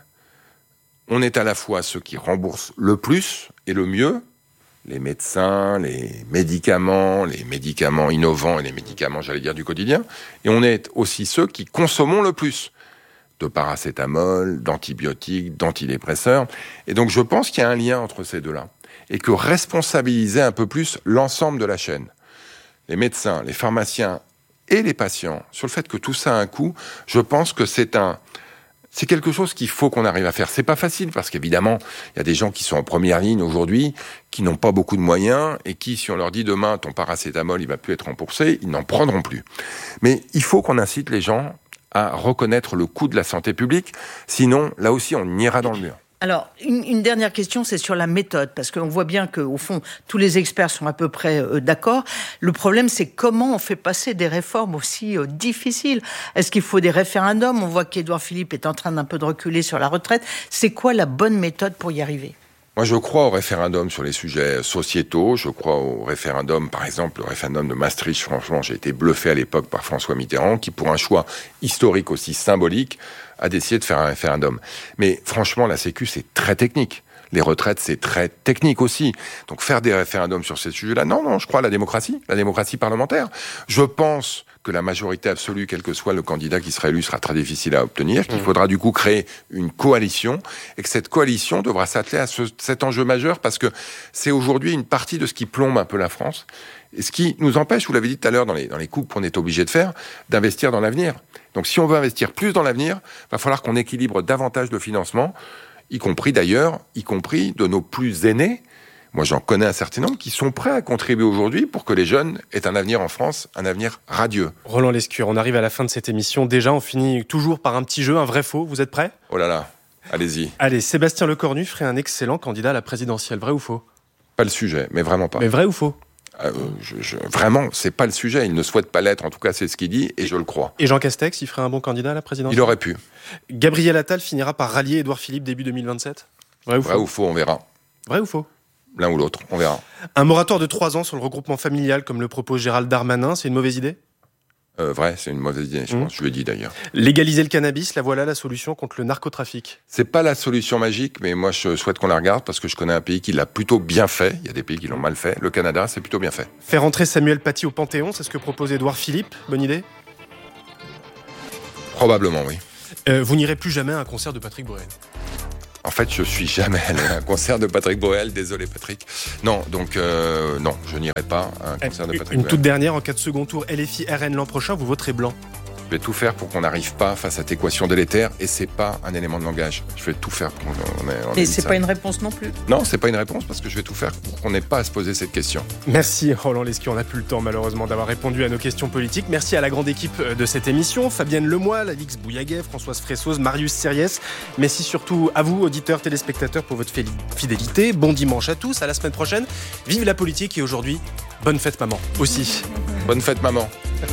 on est à la fois ceux qui remboursent le plus et le mieux, les médecins, les médicaments innovants et les médicaments, j'allais dire, du quotidien. Et on est aussi ceux qui consommons le plus de paracétamol, d'antibiotiques, d'antidépresseurs. Et donc, je pense qu'il y a un lien entre ces deux-là. Et que responsabiliser un peu plus l'ensemble de la chaîne, les médecins, les pharmaciens et les patients, sur le fait que tout ça a un coût, je pense que c'est quelque chose qu'il faut qu'on arrive à faire. C'est pas facile, parce qu'évidemment, il y a des gens qui sont en première ligne aujourd'hui, qui n'ont pas beaucoup de moyens, et qui, si on leur dit demain, ton paracétamol, il va plus être remboursé, ils n'en prendront plus. Mais il faut qu'on incite les gens à reconnaître le coût de la santé publique, sinon, là aussi, on ira dans le mur. Alors, une dernière question, c'est sur la méthode, parce qu'on voit bien qu'au fond, tous les experts sont à peu près d'accord. Le problème, c'est comment on fait passer des réformes aussi difficiles. Est-ce qu'il faut des référendums ? On voit qu'Édouard Philippe est en train d'un peu de reculer sur la retraite. C'est quoi la bonne méthode pour y arriver ? Moi, je crois au référendum sur les sujets sociétaux. Je crois au référendum, par exemple, le référendum de Maastricht. Franchement, j'ai été bluffé à l'époque par François Mitterrand, qui, pour un choix historique aussi symbolique, a décidé de faire un référendum. Mais franchement, la Sécu, c'est très technique. des retraites, c'est très technique aussi. Donc faire des référendums sur ces sujets-là, non, je crois à la démocratie parlementaire. Je pense que la majorité absolue, quel que soit le candidat qui sera élu, sera très difficile à obtenir, qu'il faudra du coup créer une coalition, et que cette coalition devra s'atteler à cet enjeu majeur, parce que c'est aujourd'hui une partie de ce qui plombe un peu la France, et ce qui nous empêche, vous l'avez dit tout à l'heure, dans les coupes qu'on est obligé de faire, d'investir dans l'avenir. Donc si on veut investir plus dans l'avenir, il va falloir qu'on équilibre davantage le financement, y compris de nos plus aînés. Moi, j'en connais un certain nombre qui sont prêts à contribuer aujourd'hui pour que les jeunes aient un avenir en France, un avenir radieux. Roland Lescure, on arrive à la fin de cette émission. Déjà, on finit toujours par un petit jeu, un vrai-faux. Vous êtes prêts ? Oh là là, allez-y. Allez, Sébastien Lecornu ferait un excellent candidat à la présidentielle. Vrai ou faux ? Pas le sujet, mais vraiment pas. Mais vrai ou faux ? Vraiment, c'est pas le sujet. Il ne souhaite pas l'être. En tout cas, c'est ce qu'il dit et je le crois. Et Jean Castex, il ferait un bon candidat à la présidentielle ? Il aurait pu. Gabriel Attal finira par rallier Édouard Philippe début 2027 ? Vrai ou faux ? Vrai ou faux, on verra. Vrai ou faux ? L'un ou l'autre, on verra. Un moratoire de 3 ans sur le regroupement familial, comme le propose Gérald Darmanin, c'est une mauvaise idée ? Vrai, c'est une mauvaise idée, je pense. Je lui ai dit d'ailleurs. Légaliser le cannabis, la voilà la solution contre le narcotrafic. C'est pas la solution magique, mais moi je souhaite qu'on la regarde parce que je connais un pays qui l'a plutôt bien fait. Il y a des pays qui l'ont mal fait. Le Canada, c'est plutôt bien fait. Faire entrer Samuel Paty au Panthéon, c'est ce que propose Édouard Philippe. Bonne idée ? Probablement, oui. Vous n'irez plus jamais à un concert de Patrick Bruel ? En fait, je suis jamais allé à un concert de Patrick Bruel. Désolé, Patrick. Non, donc non, je n'irai pas à un concert de Patrick Bruel. Une toute dernière, en cas de second tour LFI RN l'an prochain, vous voterez blanc. Je vais tout faire pour qu'on n'arrive pas face à cette équation délétère, et c'est pas un élément de langage. Je vais tout faire pour qu'on Et c'est pas une réponse non plus. Non, c'est pas une réponse parce que je vais tout faire pour qu'on n'ait pas à se poser cette question. Merci Roland Lescure, on n'a plus le temps malheureusement d'avoir répondu à nos questions politiques. Merci à la grande équipe de cette émission, Fabienne Lemoyle, Alix Bouillaguet, Françoise Fressoz, Marius Sériès. Merci surtout à vous, auditeurs, téléspectateurs, pour votre fidélité. Bon dimanche à tous, à la semaine prochaine. Vive la politique et aujourd'hui, bonne fête maman aussi. Bonne fête maman.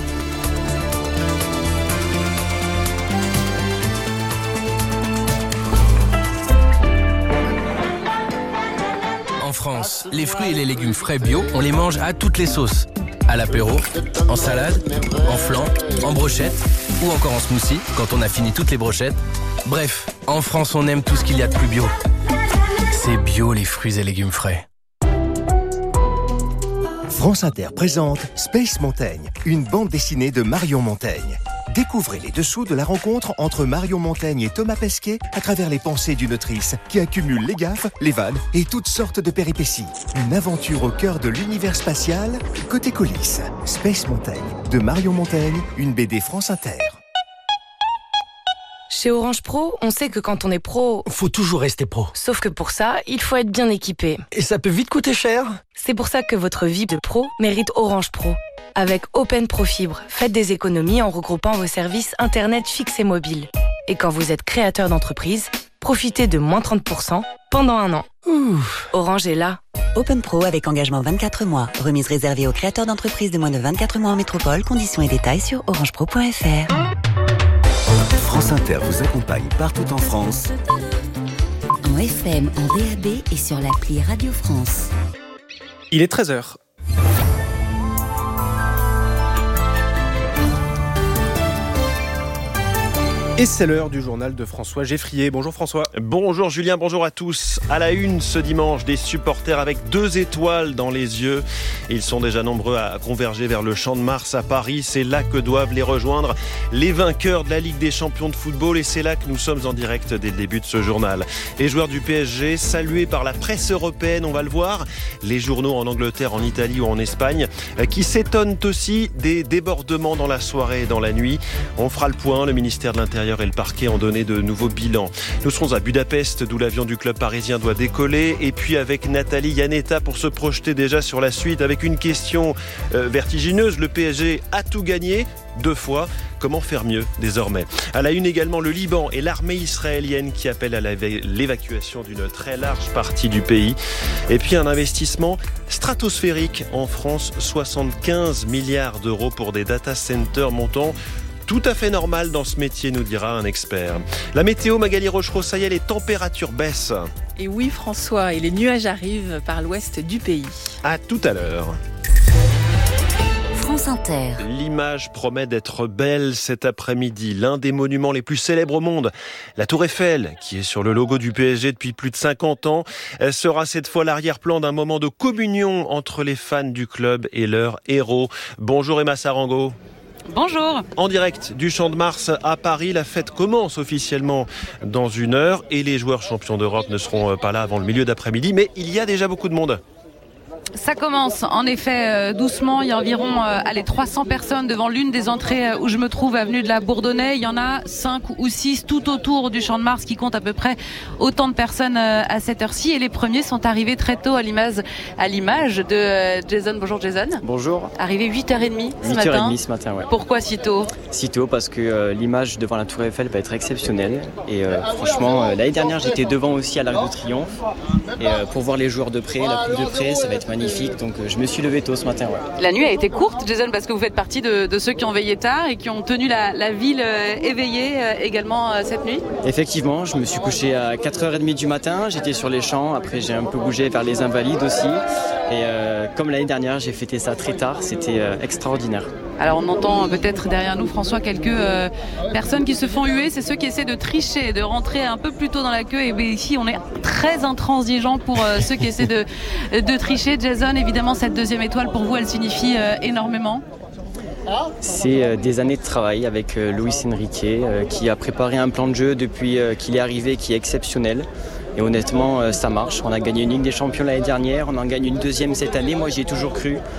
En France, les fruits et les légumes frais bio, on les mange à toutes les sauces. À l'apéro, en salade, en flan, en brochette ou encore en smoothie quand on a fini toutes les brochettes. Bref, en France, on aime tout ce qu'il y a de plus bio. C'est bio les fruits et légumes frais. France Inter présente Space Montaigne, une bande dessinée de Marion Montaigne. Découvrez les dessous de la rencontre entre Marion Montaigne et Thomas Pesquet à travers les pensées d'une autrice qui accumule les gaffes, les vannes et toutes sortes de péripéties. Une aventure au cœur de l'univers spatial, côté coulisses. Space Montaigne, de Marion Montaigne, une BD France Inter. Chez Orange Pro, on sait que quand on est pro... Faut toujours rester pro. Sauf que pour ça, il faut être bien équipé. Et ça peut vite coûter cher. C'est pour ça que votre vie de pro mérite Orange Pro. Avec Open Pro Fibre, faites des économies en regroupant vos services Internet fixe et mobile. Et quand vous êtes créateur d'entreprise, profitez de moins 30% pendant 1 an. Orange est là. Open Pro avec engagement 24 mois. Remise réservée aux créateurs d'entreprises de moins de 24 mois en métropole. Conditions et détails sur orangepro.fr. France Inter vous accompagne partout en France. En FM, en DAB et sur l'appli Radio France. Il est 13h. Et c'est l'heure du journal de François Geffrier. Bonjour François. Bonjour Julien, bonjour à tous. À la une ce dimanche, des supporters avec 2 étoiles dans les yeux. Ils sont déjà nombreux à converger vers le Champ de Mars à Paris. C'est là que doivent les rejoindre les vainqueurs de la Ligue des champions de football. Et c'est là que nous sommes en direct dès le début de ce journal. Les joueurs du PSG, salués par la presse européenne, on va le voir. Les journaux en Angleterre, en Italie ou en Espagne, qui s'étonnent aussi des débordements dans la soirée et dans la nuit. On fera le point, le ministère de l'Intérieur et le parquet ont donné de nouveaux bilans. Nous serons à Budapest, d'où l'avion du club parisien doit décoller. Et puis avec Nathalie Yanetta pour se projeter déjà sur la suite avec une question vertigineuse. Le PSG a tout gagné 2 fois. Comment faire mieux désormais ? À la une également, le Liban et l'armée israélienne qui appellent à l'évacuation d'une très large partie du pays. Et puis un investissement stratosphérique en France, 75 milliards d'euros pour des data centers montant tout à fait normal dans ce métier, nous dira un expert. La météo, Magali Rochereau, ça y est, les températures baissent. Et oui François, et les nuages arrivent par l'ouest du pays. À tout à l'heure. France France Inter. L'image promet d'être belle cet après-midi. L'un des monuments les plus célèbres au monde, la Tour Eiffel, qui est sur le logo du PSG depuis plus de 50 ans, sera cette fois l'arrière-plan d'un moment de communion entre les fans du club et leurs héros. Bonjour Emma Sarango. Bonjour. En direct du Champ de Mars à Paris, la fête commence officiellement dans 1 heure et les joueurs champions d'Europe ne seront pas là avant le milieu d'après-midi, mais il y a déjà beaucoup de monde. Ça commence en effet doucement. Il y a environ 300 personnes devant l'une des entrées où je me trouve, avenue de la Bourdonnais. Il y en a 5 ou 6 tout autour du Champ de Mars qui compte à peu près autant de personnes à cette heure-ci. Et les premiers sont arrivés très tôt à l'image de Jason. Bonjour Jason. Bonjour. Arrivé 8h30 ce matin. 8h30 ce matin, ouais. Pourquoi si tôt ? Si tôt parce que l'image devant la Tour Eiffel va être exceptionnelle. Et franchement, l'année dernière j'étais devant aussi à l'Arc de Triomphe. Et pour voir les joueurs de près, la coupe de près, ça va être magnifique. Donc je me suis levé tôt ce matin. Ouais. La nuit a été courte, Jason, parce que vous faites partie de ceux qui ont veillé tard et qui ont tenu la ville éveillée également cette nuit. Effectivement, je me suis couché à 4h30 du matin, j'étais sur les champs, après j'ai un peu bougé vers les Invalides aussi. Et comme l'année dernière, j'ai fêté ça très tard, c'était extraordinaire. Alors on entend peut-être derrière nous, François, quelques personnes qui se font huer. C'est ceux qui essaient de tricher, de rentrer un peu plus tôt dans la queue. Et bien, ici, on est très intransigeant pour ceux qui essaient de tricher. Jason, évidemment, cette deuxième étoile, pour vous, elle signifie énormément. C'est des années de travail avec Luis Enrique, qui a préparé un plan de jeu depuis qu'il est arrivé qui est exceptionnel. Et honnêtement, ça marche. On a gagné une Ligue des Champions l'année dernière, on en gagne une deuxième cette année. Moi, j'y ai toujours cru.